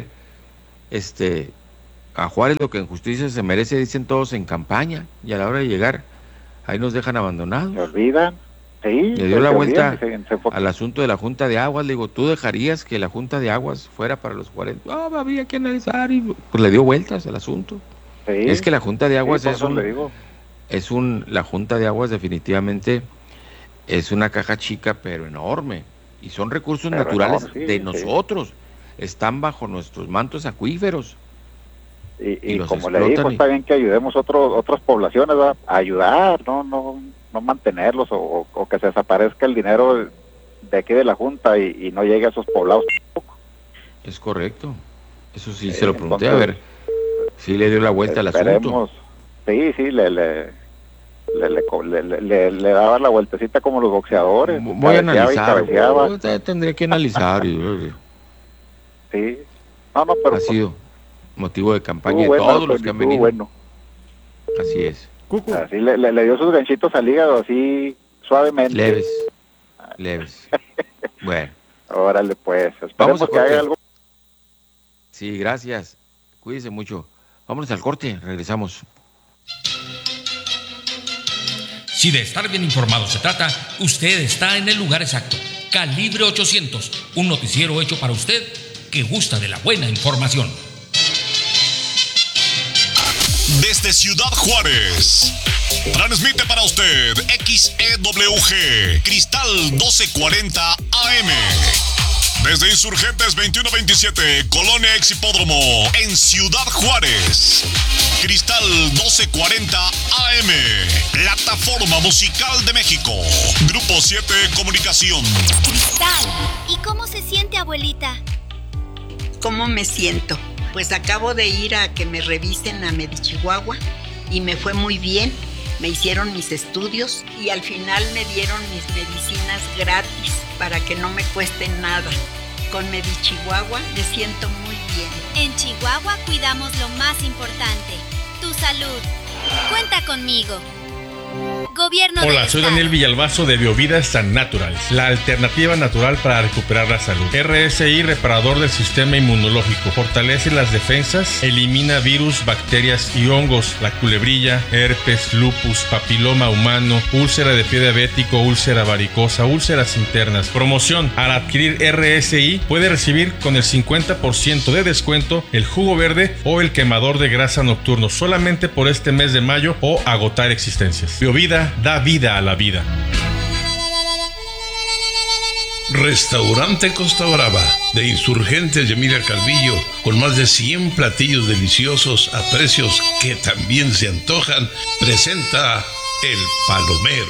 Speaker 1: a Juárez lo que en justicia se merece, dicen todos en campaña, y a la hora de llegar, ahí nos dejan abandonados.
Speaker 19: Se olvidan. Sí,
Speaker 1: le dio la vuelta al asunto de la Junta de Aguas. Le digo, ¿tú dejarías que la Junta de Aguas fuera para los Juárez? Había que analizar, y pues le dio vueltas al asunto. Sí, es que la Junta de Aguas la Junta de Aguas definitivamente es una caja chica pero enorme, y son recursos naturales de nosotros, están bajo nuestros mantos acuíferos.
Speaker 19: Y como le digo, está bien que ayudemos otras poblaciones, ¿verdad? A ayudar, no mantenerlos o que se desaparezca el dinero de aquí de la Junta y no llegue a esos poblados tampoco.
Speaker 1: Es correcto, eso sí, se lo pregunté, entonces, a ver, sí le dio la vuelta al asunto.
Speaker 19: Sí, le daba la vueltecita como los boxeadores.
Speaker 1: Voy a analizar, tendría que analizar.
Speaker 19: Sí, pero
Speaker 1: ha sido motivo de campaña de todos los que han venido.
Speaker 19: Bueno.
Speaker 1: Así es.
Speaker 19: Así le dio sus ganchitos al hígado, así suavemente.
Speaker 1: Leves. Bueno.
Speaker 19: Órale, pues. Esperemos que haga algo.
Speaker 1: Sí, gracias. Cuídense mucho. Vámonos al corte, regresamos.
Speaker 6: Si de estar bien informado se trata, usted está en el lugar exacto. Calibre 800, un noticiero hecho para usted que gusta de la buena información.
Speaker 7: Desde Ciudad Juárez, transmite para usted XEWG, Cristal 1240 AM. Desde Insurgentes 2127, Colonia Ex Hipódromo, en Ciudad Juárez. Cristal 1240 AM, Plataforma Musical de México. Grupo 7 Comunicación.
Speaker 8: Cristal, ¿y cómo se siente, abuelita?
Speaker 9: ¿Cómo me siento? Pues acabo de ir a que me revisen a Medichihuahua y me fue muy bien. Me hicieron mis estudios y al final me dieron mis medicinas gratis para que no me cueste nada. Con Medichihuahua me siento muy bien.
Speaker 8: En Chihuahua cuidamos lo más importante, tu salud. Cuenta conmigo. Gobierno del
Speaker 20: Hola, soy Daniel Villalbazo de Biovida San Naturals, la alternativa natural para recuperar la salud. RSI, reparador del sistema inmunológico, fortalece las defensas, elimina virus, bacterias y hongos, la culebrilla, herpes, lupus, papiloma humano, úlcera de pie diabético, úlcera varicosa, úlceras internas. Promoción: al adquirir RSI puede recibir con el 50% de descuento el jugo verde o el quemador de grasa nocturno solamente por este mes de mayo o agotar existencias. Biovida da vida a la vida.
Speaker 21: Restaurante Costa Brava de Insurgentes Yamila Calvillo, con más de 100 platillos deliciosos a precios que también se antojan, presenta El Palomero.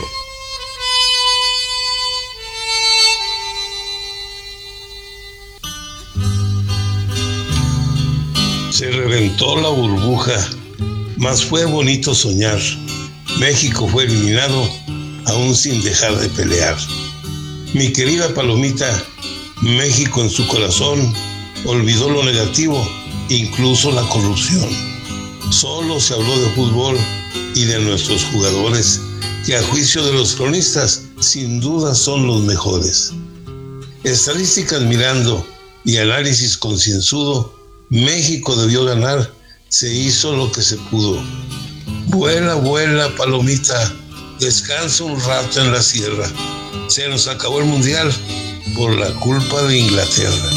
Speaker 21: Se reventó la burbuja, mas fue bonito soñar. México fue eliminado, aún sin dejar de pelear. Mi querida Palomita, México en su corazón olvidó lo negativo, incluso la corrupción. Solo se habló de fútbol y de nuestros jugadores, que a juicio de los cronistas, sin duda son los mejores. Estadísticas mirando y análisis concienzudo, México debió ganar, se hizo lo que se pudo. Vuela, vuela, Palomita, descansa un rato en la sierra. Se nos acabó el mundial por la culpa de Inglaterra.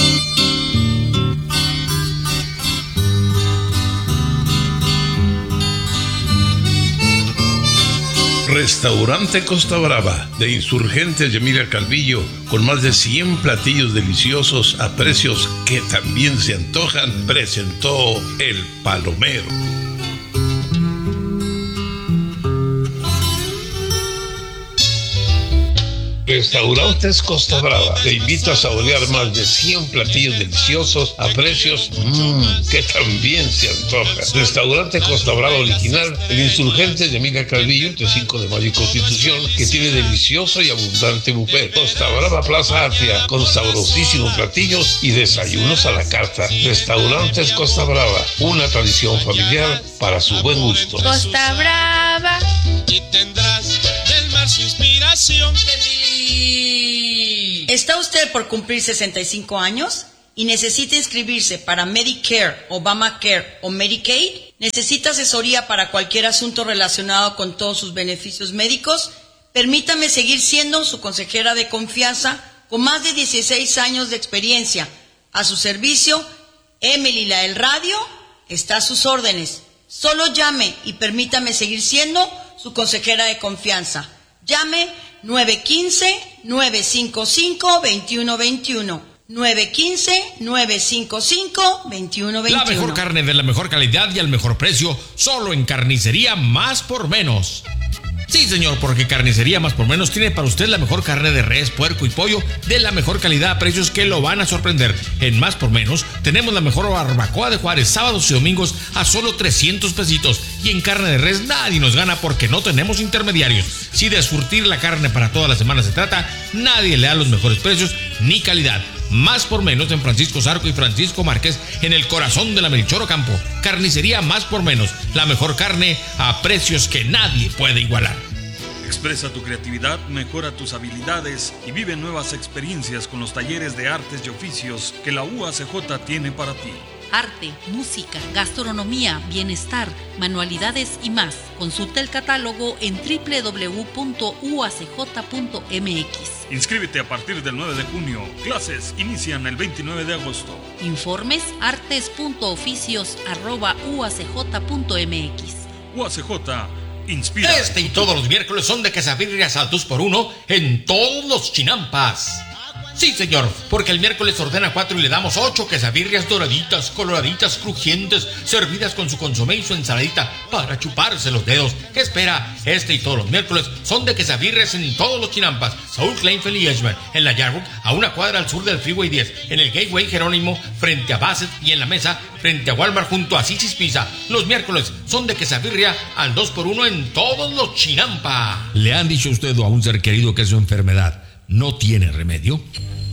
Speaker 21: Restaurante Costa Brava de Insurgentes Yamila Calvillo, con más de 100 platillos deliciosos a precios que también se antojan, presentó El Palomero. Restaurantes Costa Brava te invita a saborear más de 100 platillos deliciosos a precios que también se antoja. Restaurante Costa Brava original, el Insurgente de Emilia Calvillo, entre 5 de mayo y Constitución, que tiene delicioso y abundante buffet. Costa Brava Plaza Atria, con sabrosísimos platillos y desayunos a la carta. Restaurantes Costa Brava, una tradición familiar para su buen gusto.
Speaker 13: Costa Brava.
Speaker 3: Y tendrás del mar su inspiración.
Speaker 22: ¿Está usted por cumplir 65 años y necesita inscribirse para Medicare, Obamacare o Medicaid? ¿Necesita asesoría para cualquier asunto relacionado con todos sus beneficios médicos? Permítame seguir siendo su consejera de confianza con más de 16 años de experiencia. A su servicio, Emily la del radio está a sus órdenes. Solo llame y permítame seguir siendo su consejera de confianza. Llame 915-955-2121. 915-955-2121.
Speaker 6: La mejor carne de la mejor calidad y al mejor precio, solo en Carnicería Más por Menos. Sí, señor, porque Carnicería Más por Menos tiene para usted la mejor carne de res, puerco y pollo de la mejor calidad a precios que lo van a sorprender. En Más por Menos tenemos la mejor barbacoa de Juárez, sábados y domingos a solo 300 pesitos. Y en carne de res nadie nos gana porque no tenemos intermediarios. Si de surtir la carne para toda la semana se trata, nadie le da los mejores precios ni calidad. Más por Menos en Francisco Zarco y Francisco Márquez, en el corazón de la Melchor Ocampo. Carnicería Más por Menos, la mejor carne a precios que nadie puede igualar.
Speaker 23: Expresa tu creatividad, mejora tus habilidades y vive nuevas experiencias con los talleres de artes y oficios que la UACJ tiene para ti.
Speaker 24: Arte, música, gastronomía, bienestar, manualidades y más. Consulta el catálogo en www.uacj.mx.
Speaker 23: Inscríbete a partir del 9 de junio. Clases inician el 29 de agosto.
Speaker 24: Informes artes.oficios@uacj.mx.
Speaker 23: UACJ inspira.
Speaker 6: Este y todos los miércoles son de quesadillas al 2x1 en todos los chinampas. Sí, señor, porque el miércoles ordena 4 y le damos 8 quesadillas doraditas, coloraditas, crujientes, servidas con su consomé y su ensaladita para chuparse los dedos. ¿Qué espera? Este y todos los miércoles son de quesadillas en todos los chinampas. Saúl Kleinfeld y Edgemont, en la Yarbook, a una cuadra al sur del Freeway 10, en el Gateway Jerónimo, frente a Bassett, y en la Mesa, frente a Walmart, junto a Sisis Pizza. Los miércoles son de quesadilla al 2x1 en todos los chinampas. ¿Le han dicho a usted o a un ser querido que su enfermedad no tiene remedio?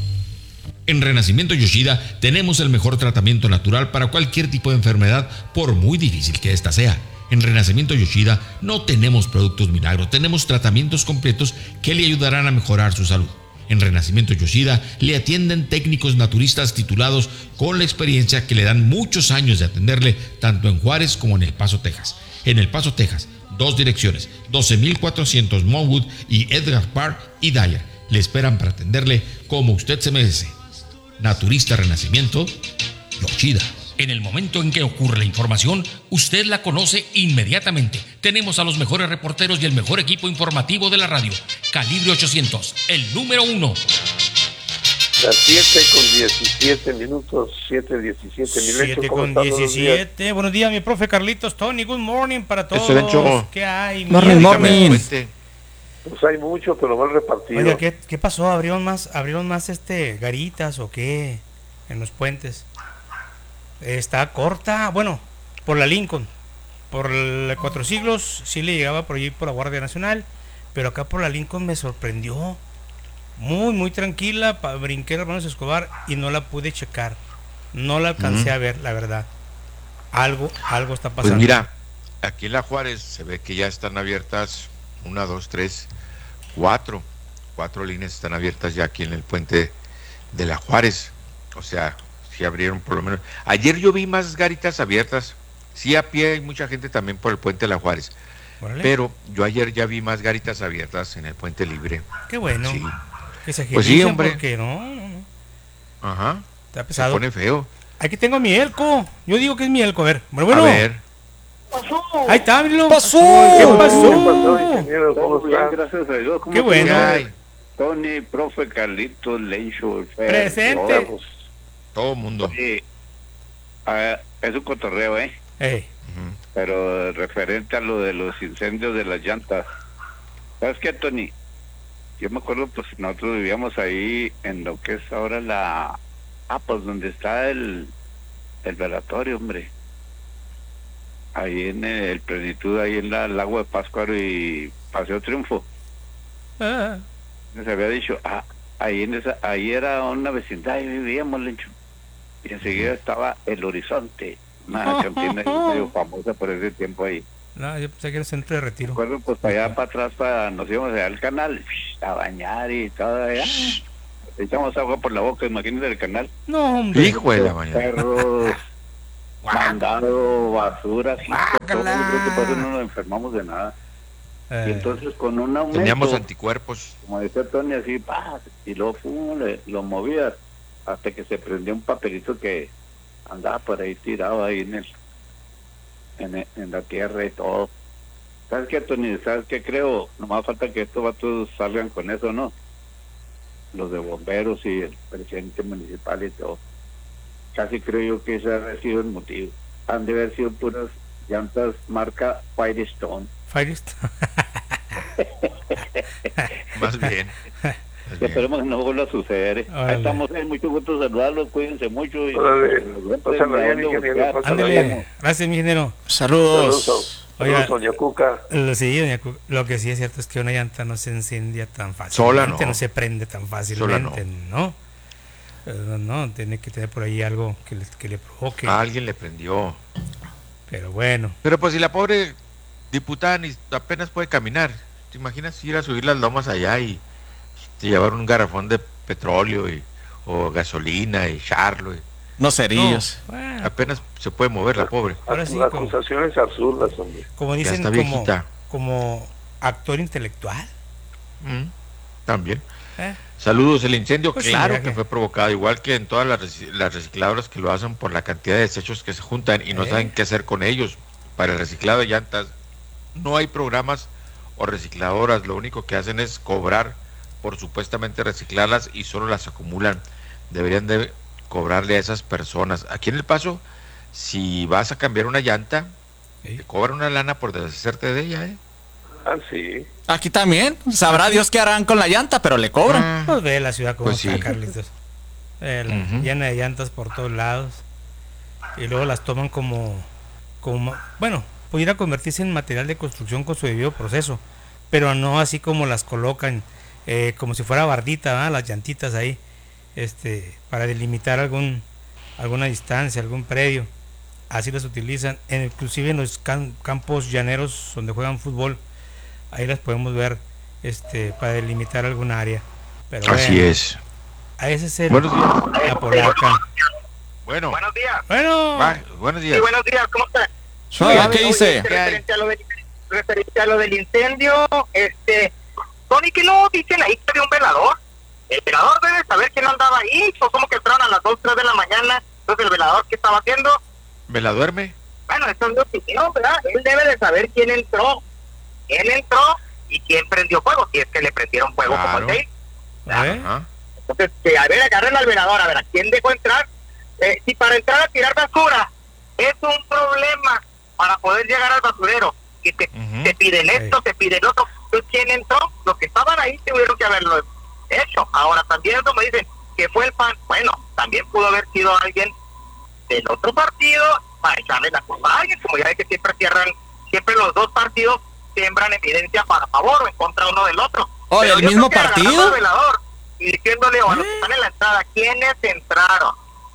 Speaker 6: En Renacimiento Yoshida tenemos el mejor tratamiento natural para cualquier tipo de enfermedad, por muy difícil que ésta sea. En Renacimiento Yoshida no tenemos productos milagros, tenemos tratamientos completos que le ayudarán a mejorar su salud. En Renacimiento Yoshida le atienden técnicos naturistas titulados con la experiencia que le dan muchos años de atenderle, tanto en Juárez como en El Paso, Texas. En El Paso, Texas, 2 direcciones, 12,400 Monwood y Edgar Park y Dyer. Le esperan para atenderle como usted se merece. Naturista Renacimiento Yoshida. En el momento en que ocurre la información, usted la conoce inmediatamente. Tenemos a los mejores reporteros y el mejor equipo informativo de la radio. Calibre 800, el número 1.
Speaker 2: Las 7:17 minutos, 7:17 minutos.
Speaker 25: 7:17. Buenos días, mi profe Carlitos, Tony. Good morning para todos. ¿Qué hay?
Speaker 1: Morning.
Speaker 2: Pues hay mucho, pero mal repartido.
Speaker 25: Oiga, ¿qué pasó? ¿Abrieron más garitas o qué? En los puentes. Está corta. Bueno, por la Lincoln. Por el 4 Siglos sí le llegaba por allí por la Guardia Nacional. Pero acá por la Lincoln me sorprendió. Muy, muy tranquila. Brinqué Hermanos Escobar y no la pude checar. No la alcancé a ver, la verdad. Algo está pasando.
Speaker 1: Pues mira, aquí en la Juárez se ve que ya están abiertas 1, 2, 3, 4 líneas están abiertas ya aquí en el puente de la Juárez. O sea, sí abrieron por lo menos. Ayer yo vi más garitas abiertas. Sí, a pie hay mucha gente también por el puente de la Juárez.
Speaker 25: Órale.
Speaker 1: Pero yo ayer ya vi más garitas abiertas en el puente libre.
Speaker 25: Qué bueno.
Speaker 1: Sí.
Speaker 25: Que se
Speaker 1: pues sí, hombre.
Speaker 25: Porque no.
Speaker 1: Ajá.
Speaker 25: Está pesado.
Speaker 1: Se pone feo.
Speaker 25: Aquí tengo a mi Elco. Yo digo que es mi Elco. A ver. Bueno.
Speaker 1: A ver.
Speaker 25: Pasó. Ahí está, míralo.
Speaker 1: Pasó.
Speaker 25: ¿Qué pasó?
Speaker 2: Ingeniero? ¿Cómo está?
Speaker 26: Gracias a Dios.
Speaker 25: Qué bueno.
Speaker 26: Tony, profe Carlitos, Lencho,
Speaker 25: presente.
Speaker 1: Todo el mundo.
Speaker 26: Sí. Es un cotorreo, Pero referente a lo de los incendios de las llantas. ¿Sabes qué, Tony? Yo me acuerdo, pues nosotros vivíamos ahí en lo que es ahora pues donde está el velatorio, hombre. Ahí en el Plenitud, ahí en el Lago de Pátzcuaro y Paseo Triunfo. Les había dicho, ahí era una vecindad y vivíamos, Lencho. Y enseguida estaba El Horizonte, una cantina medio famosa por ese tiempo ahí.
Speaker 25: No, yo pensé que era el centro de retiro.
Speaker 26: Recuerdo, pues para allá para atrás, nos íbamos allá al canal, a bañar y todo allá. Echamos agua por la boca, imagínense el canal.
Speaker 25: No, hombre.
Speaker 1: Hijo de la mañana.
Speaker 26: Perros, mandado, basura, todo, creo que por eso no nos enfermamos de nada. Y entonces con un aumento,
Speaker 1: teníamos anticuerpos,
Speaker 26: como decía Tony, así, y luego lo movías hasta que se prendió un papelito que andaba por ahí tirado ahí en la tierra y todo. ¿Sabes qué, Tony? ¿Sabes qué creo? Nomás falta que estos vatos salgan con eso, ¿no? Los de bomberos y el presidente municipal y todo. Casi creo yo que ese ha sido el motivo. Han de haber sido puras llantas marca Firestone.
Speaker 25: Firestone.
Speaker 1: Más bien.
Speaker 26: Esperemos que no vuelva a suceder. Ahí estamos, mucho gusto saludarlos, cuídense mucho.
Speaker 25: Ándale, gracias, mi ingeniero.
Speaker 5: Saludos.
Speaker 25: Oiga,
Speaker 2: doña Cuca.
Speaker 25: Sí, doña Cuca. Lo que sí es cierto es que una llanta no se incendia tan fácilmente.
Speaker 1: Sola no.
Speaker 25: No se prende tan fácilmente, ¿no? No, tiene que tener por ahí algo que le provoque.
Speaker 1: A alguien le prendió.
Speaker 25: Pero bueno.
Speaker 1: Pero pues si la pobre diputada ni apenas puede caminar, ¿te imaginas ir a subir las lomas allá y llevar un garrafón de petróleo o gasolina y echarlo?
Speaker 5: No cerillos.
Speaker 25: No, bueno.
Speaker 1: Apenas se puede mover la pobre.
Speaker 25: Ahora sí,
Speaker 2: acusaciones absurdas, hombre.
Speaker 25: Como dicen, como actor intelectual.
Speaker 1: También. Saludos. El incendio,
Speaker 25: pues
Speaker 1: claro
Speaker 25: sí,
Speaker 1: que fue provocado, igual que en todas las recicladoras que lo hacen por la cantidad de desechos que se juntan y no saben qué hacer con ellos. Para el reciclado de llantas no hay programas o recicladoras, lo único que hacen es cobrar por supuestamente reciclarlas y solo las acumulan. Deberían de cobrarle a esas personas. Aquí en El Paso, si vas a cambiar una llanta, te cobran una lana por deshacerte de ella,
Speaker 2: sí.
Speaker 5: Aquí también, sabrá Dios qué harán con la llanta, pero le cobran.
Speaker 25: Pues ve la ciudad como está,
Speaker 1: sí.
Speaker 25: Carlitos. Llena de llantas por todos lados. Y luego las toman como bueno, pudiera convertirse en material de construcción con su debido proceso, pero no así como las colocan, como si fuera bardita, ¿verdad? Las llantitas ahí, para delimitar alguna distancia, algún predio. Así las utilizan, inclusive en los campos llaneros donde juegan fútbol, ahí las podemos ver, para delimitar algún área. Pero
Speaker 1: así es.
Speaker 25: A ese es
Speaker 1: buenos días.
Speaker 25: La polaca.
Speaker 1: Bueno.
Speaker 4: Buenos días.
Speaker 25: Bueno.
Speaker 1: Buenos días.
Speaker 4: Sí, buenos días, ¿cómo está?
Speaker 5: ¿Qué dice?
Speaker 4: Referente a lo del incendio, Tony, que no dicen ahí que había un velador. El velador debe saber quién andaba ahí, o como que entraron a las 2, 3 de la mañana. Entonces el velador, ¿qué estaba haciendo?
Speaker 1: ¿Me la duerme?
Speaker 4: Bueno, eso es mi opinión, ¿verdad? Él debe de saber quién entró y quién prendió fuego, si es que le prendieron fuego,
Speaker 1: claro.
Speaker 4: como el Entonces, a ver, agarren al velador, a ver, ¿a quién dejó entrar? Si para entrar a tirar basura es un problema para poder llegar al basurero, y te piden esto, te piden lo otro, entonces, ¿quién entró? Los que estaban ahí tuvieron que haberlo hecho. Ahora, también eso me dicen que fue el PAN, bueno, también pudo haber sido alguien del otro partido para echarle la culpa a alguien, como ya ves que siempre los dos partidos siembran evidencia para favor o en contra uno del otro.
Speaker 5: ¿O del mismo partido?
Speaker 4: Y diciéndole a los que están en la entrada, ¿quiénes entraron?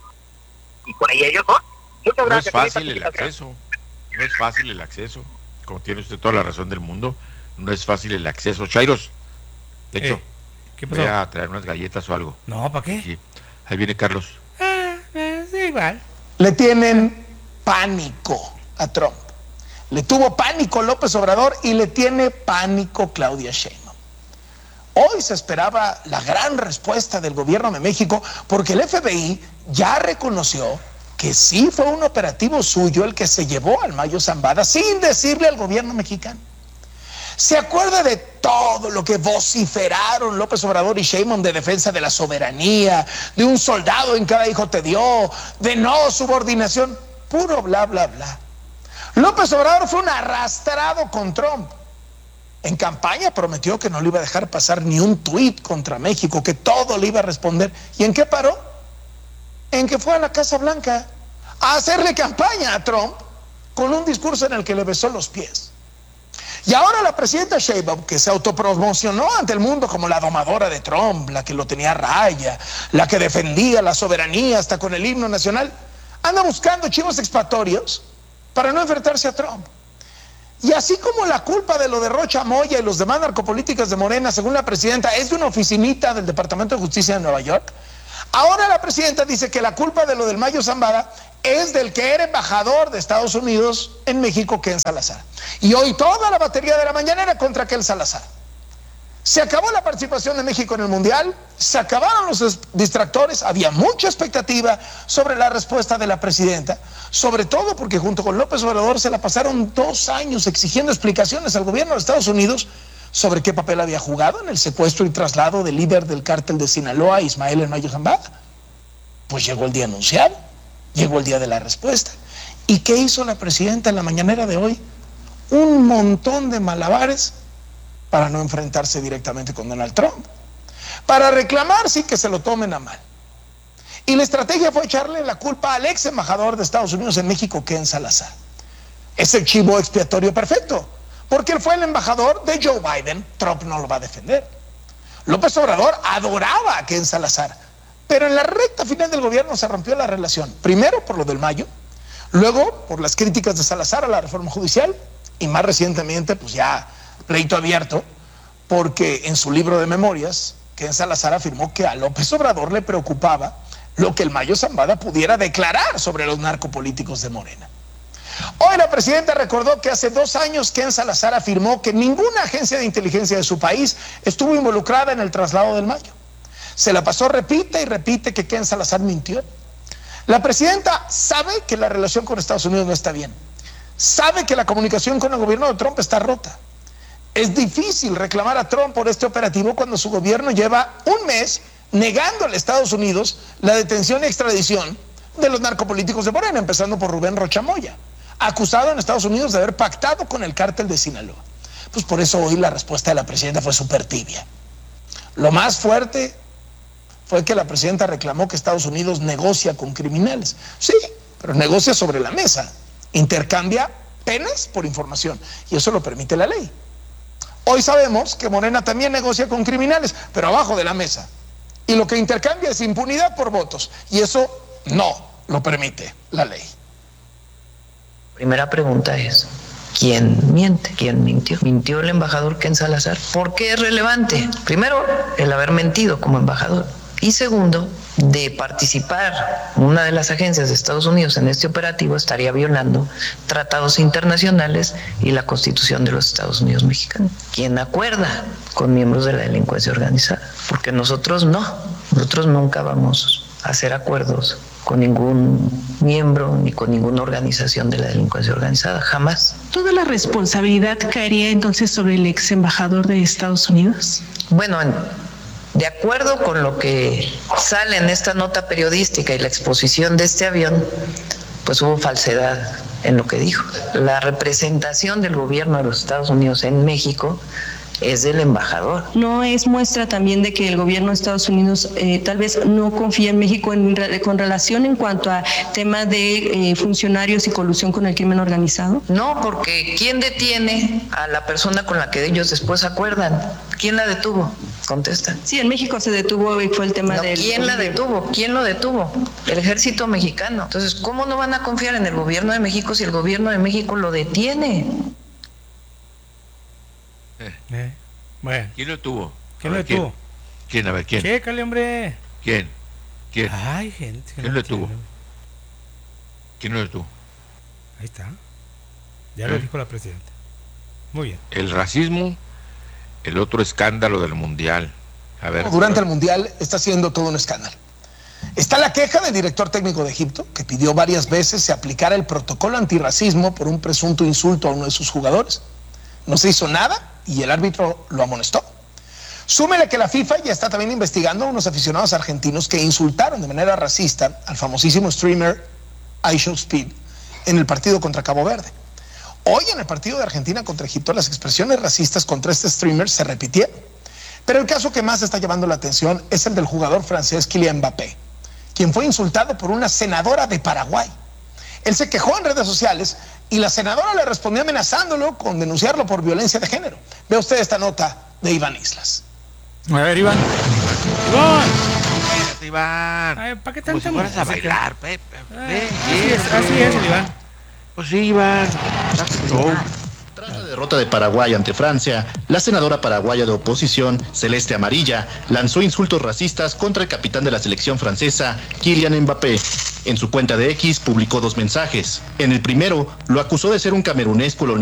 Speaker 4: Y con ellos dos. Muchas gracias.
Speaker 1: No es fácil el acceso. No es fácil el acceso. Como tiene usted toda la razón del mundo, no es fácil el acceso. Chairos, de hecho,
Speaker 25: ¿qué pasó?
Speaker 1: Voy a traer unas galletas o algo.
Speaker 25: No, ¿para qué?
Speaker 1: Sí. Ahí viene Carlos.
Speaker 25: Sí, igual.
Speaker 10: Le tienen pánico a Trump. Le tuvo pánico López Obrador y le tiene pánico Claudia Sheinbaum. Hoy se esperaba la gran respuesta del gobierno de México porque el FBI ya reconoció que sí fue un operativo suyo el que se llevó al Mayo Zambada sin decirle al gobierno mexicano. ¿Se acuerda de todo lo que vociferaron López Obrador y Sheinbaum de defensa de la soberanía, de un soldado en cada hijo te dio, de no subordinación? Puro bla, bla, bla. López Obrador fue un arrastrado con Trump. En campaña prometió que no le iba a dejar pasar ni un tuit contra México, que todo le iba a responder. ¿Y en qué paró? En que fue a la Casa Blanca a hacerle campaña a Trump con un discurso en el que le besó los pies. Y ahora la presidenta Sheinbaum, que se autopromocionó ante el mundo como la domadora de Trump, la que lo tenía a raya, la que defendía la soberanía hasta con el himno nacional, anda buscando chivos expiatorios para no enfrentarse a Trump. Y así como la culpa de lo de Rocha Moya y los demás narcopolíticos de Morena, según la presidenta, es de una oficinita del Departamento de Justicia de Nueva York, ahora la presidenta dice que la culpa de lo del Mayo Zambada es del que era embajador de Estados Unidos en México, Ken Salazar. Y hoy toda la batería de la mañanera contra Ken Salazar. Se acabó la participación de México en el Mundial, se acabaron los distractores, había mucha expectativa sobre la respuesta de la presidenta, sobre todo porque junto con López Obrador se la pasaron 2 años exigiendo explicaciones al gobierno de Estados Unidos sobre qué papel había jugado en el secuestro y traslado del líder del cártel de Sinaloa, Ismael El Mayo Zambada. Pues llegó el día anunciado, llegó el día de la respuesta. ¿Y qué hizo la presidenta en la mañanera de hoy? Un montón de malabares para no enfrentarse directamente con Donald Trump, para reclamar sí que se lo tomen a mal. Y la estrategia fue echarle la culpa al ex embajador de Estados Unidos en México, Ken Salazar. Es el chivo expiatorio perfecto, porque él fue el embajador de Joe Biden. Trump no lo va a defender. López Obrador adoraba a Ken Salazar, pero en la recta final del gobierno se rompió la relación, primero por lo del Mayo, luego por las críticas de Salazar a la reforma judicial, y más recientemente pues ya pleito abierto, porque en su libro de memorias, Ken Salazar afirmó que a López Obrador le preocupaba lo que el Mayo Zambada pudiera declarar sobre los narcopolíticos de Morena. Hoy la presidenta recordó que hace 2 años Ken Salazar afirmó que ninguna agencia de inteligencia de su país estuvo involucrada en el traslado del Mayo. Se la pasó repite y repite que Ken Salazar mintió. La presidenta sabe que la relación con Estados Unidos no está bien. Sabe que la comunicación con el gobierno de Trump está rota. Es difícil reclamar a Trump por este operativo cuando su gobierno lleva 1 mes negándole a Estados Unidos la detención y extradición de los narcopolíticos de Morena, empezando por Rubén Rocha Moya, acusado en Estados Unidos de haber pactado con el cártel de Sinaloa. Pues por eso hoy la respuesta de la presidenta fue súper tibia. Lo más fuerte fue que la presidenta reclamó que Estados Unidos negocia con criminales. Sí, pero negocia sobre la mesa, intercambia penas por información, y eso lo permite la ley. Hoy sabemos que Morena también negocia con criminales, pero abajo de la mesa. Y lo que intercambia es impunidad por votos. Y eso no lo permite la ley.
Speaker 11: Primera pregunta es, ¿quién miente? ¿Quién mintió? ¿Mintió el embajador Ken Salazar? ¿Por qué es relevante? Primero, el haber mentido como embajador. Y segundo, de participar una de las agencias de Estados Unidos en este operativo estaría violando tratados internacionales y la Constitución de los Estados Unidos mexicanos. ¿Quién acuerda con miembros de la delincuencia organizada? Porque nosotros no, nosotros nunca vamos a hacer acuerdos con ningún miembro ni con ninguna organización de la delincuencia organizada, jamás.
Speaker 12: ¿Toda la responsabilidad caería entonces sobre el ex embajador de Estados Unidos?
Speaker 11: Bueno, de acuerdo con lo que sale en esta nota periodística y la exposición de este avión, pues hubo falsedad en lo que dijo. La representación del gobierno de los Estados Unidos en México es del embajador.
Speaker 12: ¿No es muestra también de que el gobierno de Estados Unidos tal vez no confía en México con relación en cuanto a tema de funcionarios y colusión con el crimen organizado?
Speaker 11: No, porque ¿quién detiene a la persona con la que ellos después acuerdan? ¿Quién la detuvo? Contesta.
Speaker 12: Sí, en México se detuvo y fue el tema del...
Speaker 11: ¿Quién la detuvo? ¿Quién lo detuvo? El ejército mexicano. Entonces, ¿cómo no van a confiar en el gobierno de México si el gobierno de México lo detiene?
Speaker 1: Bueno. ¿Quién lo tuvo?
Speaker 10: ¿Quién lo tuvo?
Speaker 1: ¿Quién? A ver, ¿quién?
Speaker 10: Chécale, hombre.
Speaker 1: ¿Quién?
Speaker 10: Ay, gente.
Speaker 1: ¿Quién lo tuvo? ¿Quién lo tuvo?
Speaker 10: Ahí está. Ya lo dijo la presidenta. Muy bien.
Speaker 1: El racismo, el otro escándalo del Mundial. A ver.
Speaker 10: Durante el Mundial está siendo todo un escándalo. Está la queja del director técnico de Egipto, que pidió varias veces se aplicara el protocolo antirracismo por un presunto insulto a uno de sus jugadores. No se hizo nada y el árbitro lo amonestó. Súmele que la FIFA ya está también investigando a unos aficionados argentinos que insultaron de manera racista al famosísimo streamer iShowSpeed en el partido contra Cabo Verde. Hoy en el partido de Argentina contra Egipto, las expresiones racistas contra este streamer se repitieron. Pero el caso que más está llamando la atención es el del jugador francés Kylian Mbappé, quien fue insultado por una senadora de Paraguay. Él se quejó en redes sociales y la senadora le respondió amenazándolo con denunciarlo por violencia de género. Vea usted esta nota de Iván Islas.
Speaker 25: A ver, Iván.
Speaker 1: Iván.
Speaker 25: ¿Para qué
Speaker 1: Como
Speaker 25: tanta
Speaker 1: si fueras a
Speaker 25: música?
Speaker 1: bailar,
Speaker 25: Así es, Iván.
Speaker 1: Pues sí, Iván.
Speaker 14: Tras la derrota de Paraguay ante Francia, la senadora paraguaya de oposición, Celeste Amarilla, lanzó insultos racistas contra el capitán de la selección francesa, Kylian Mbappé. En su cuenta de X publicó 2 mensajes. En el primero, lo acusó de ser un camerunés colonizador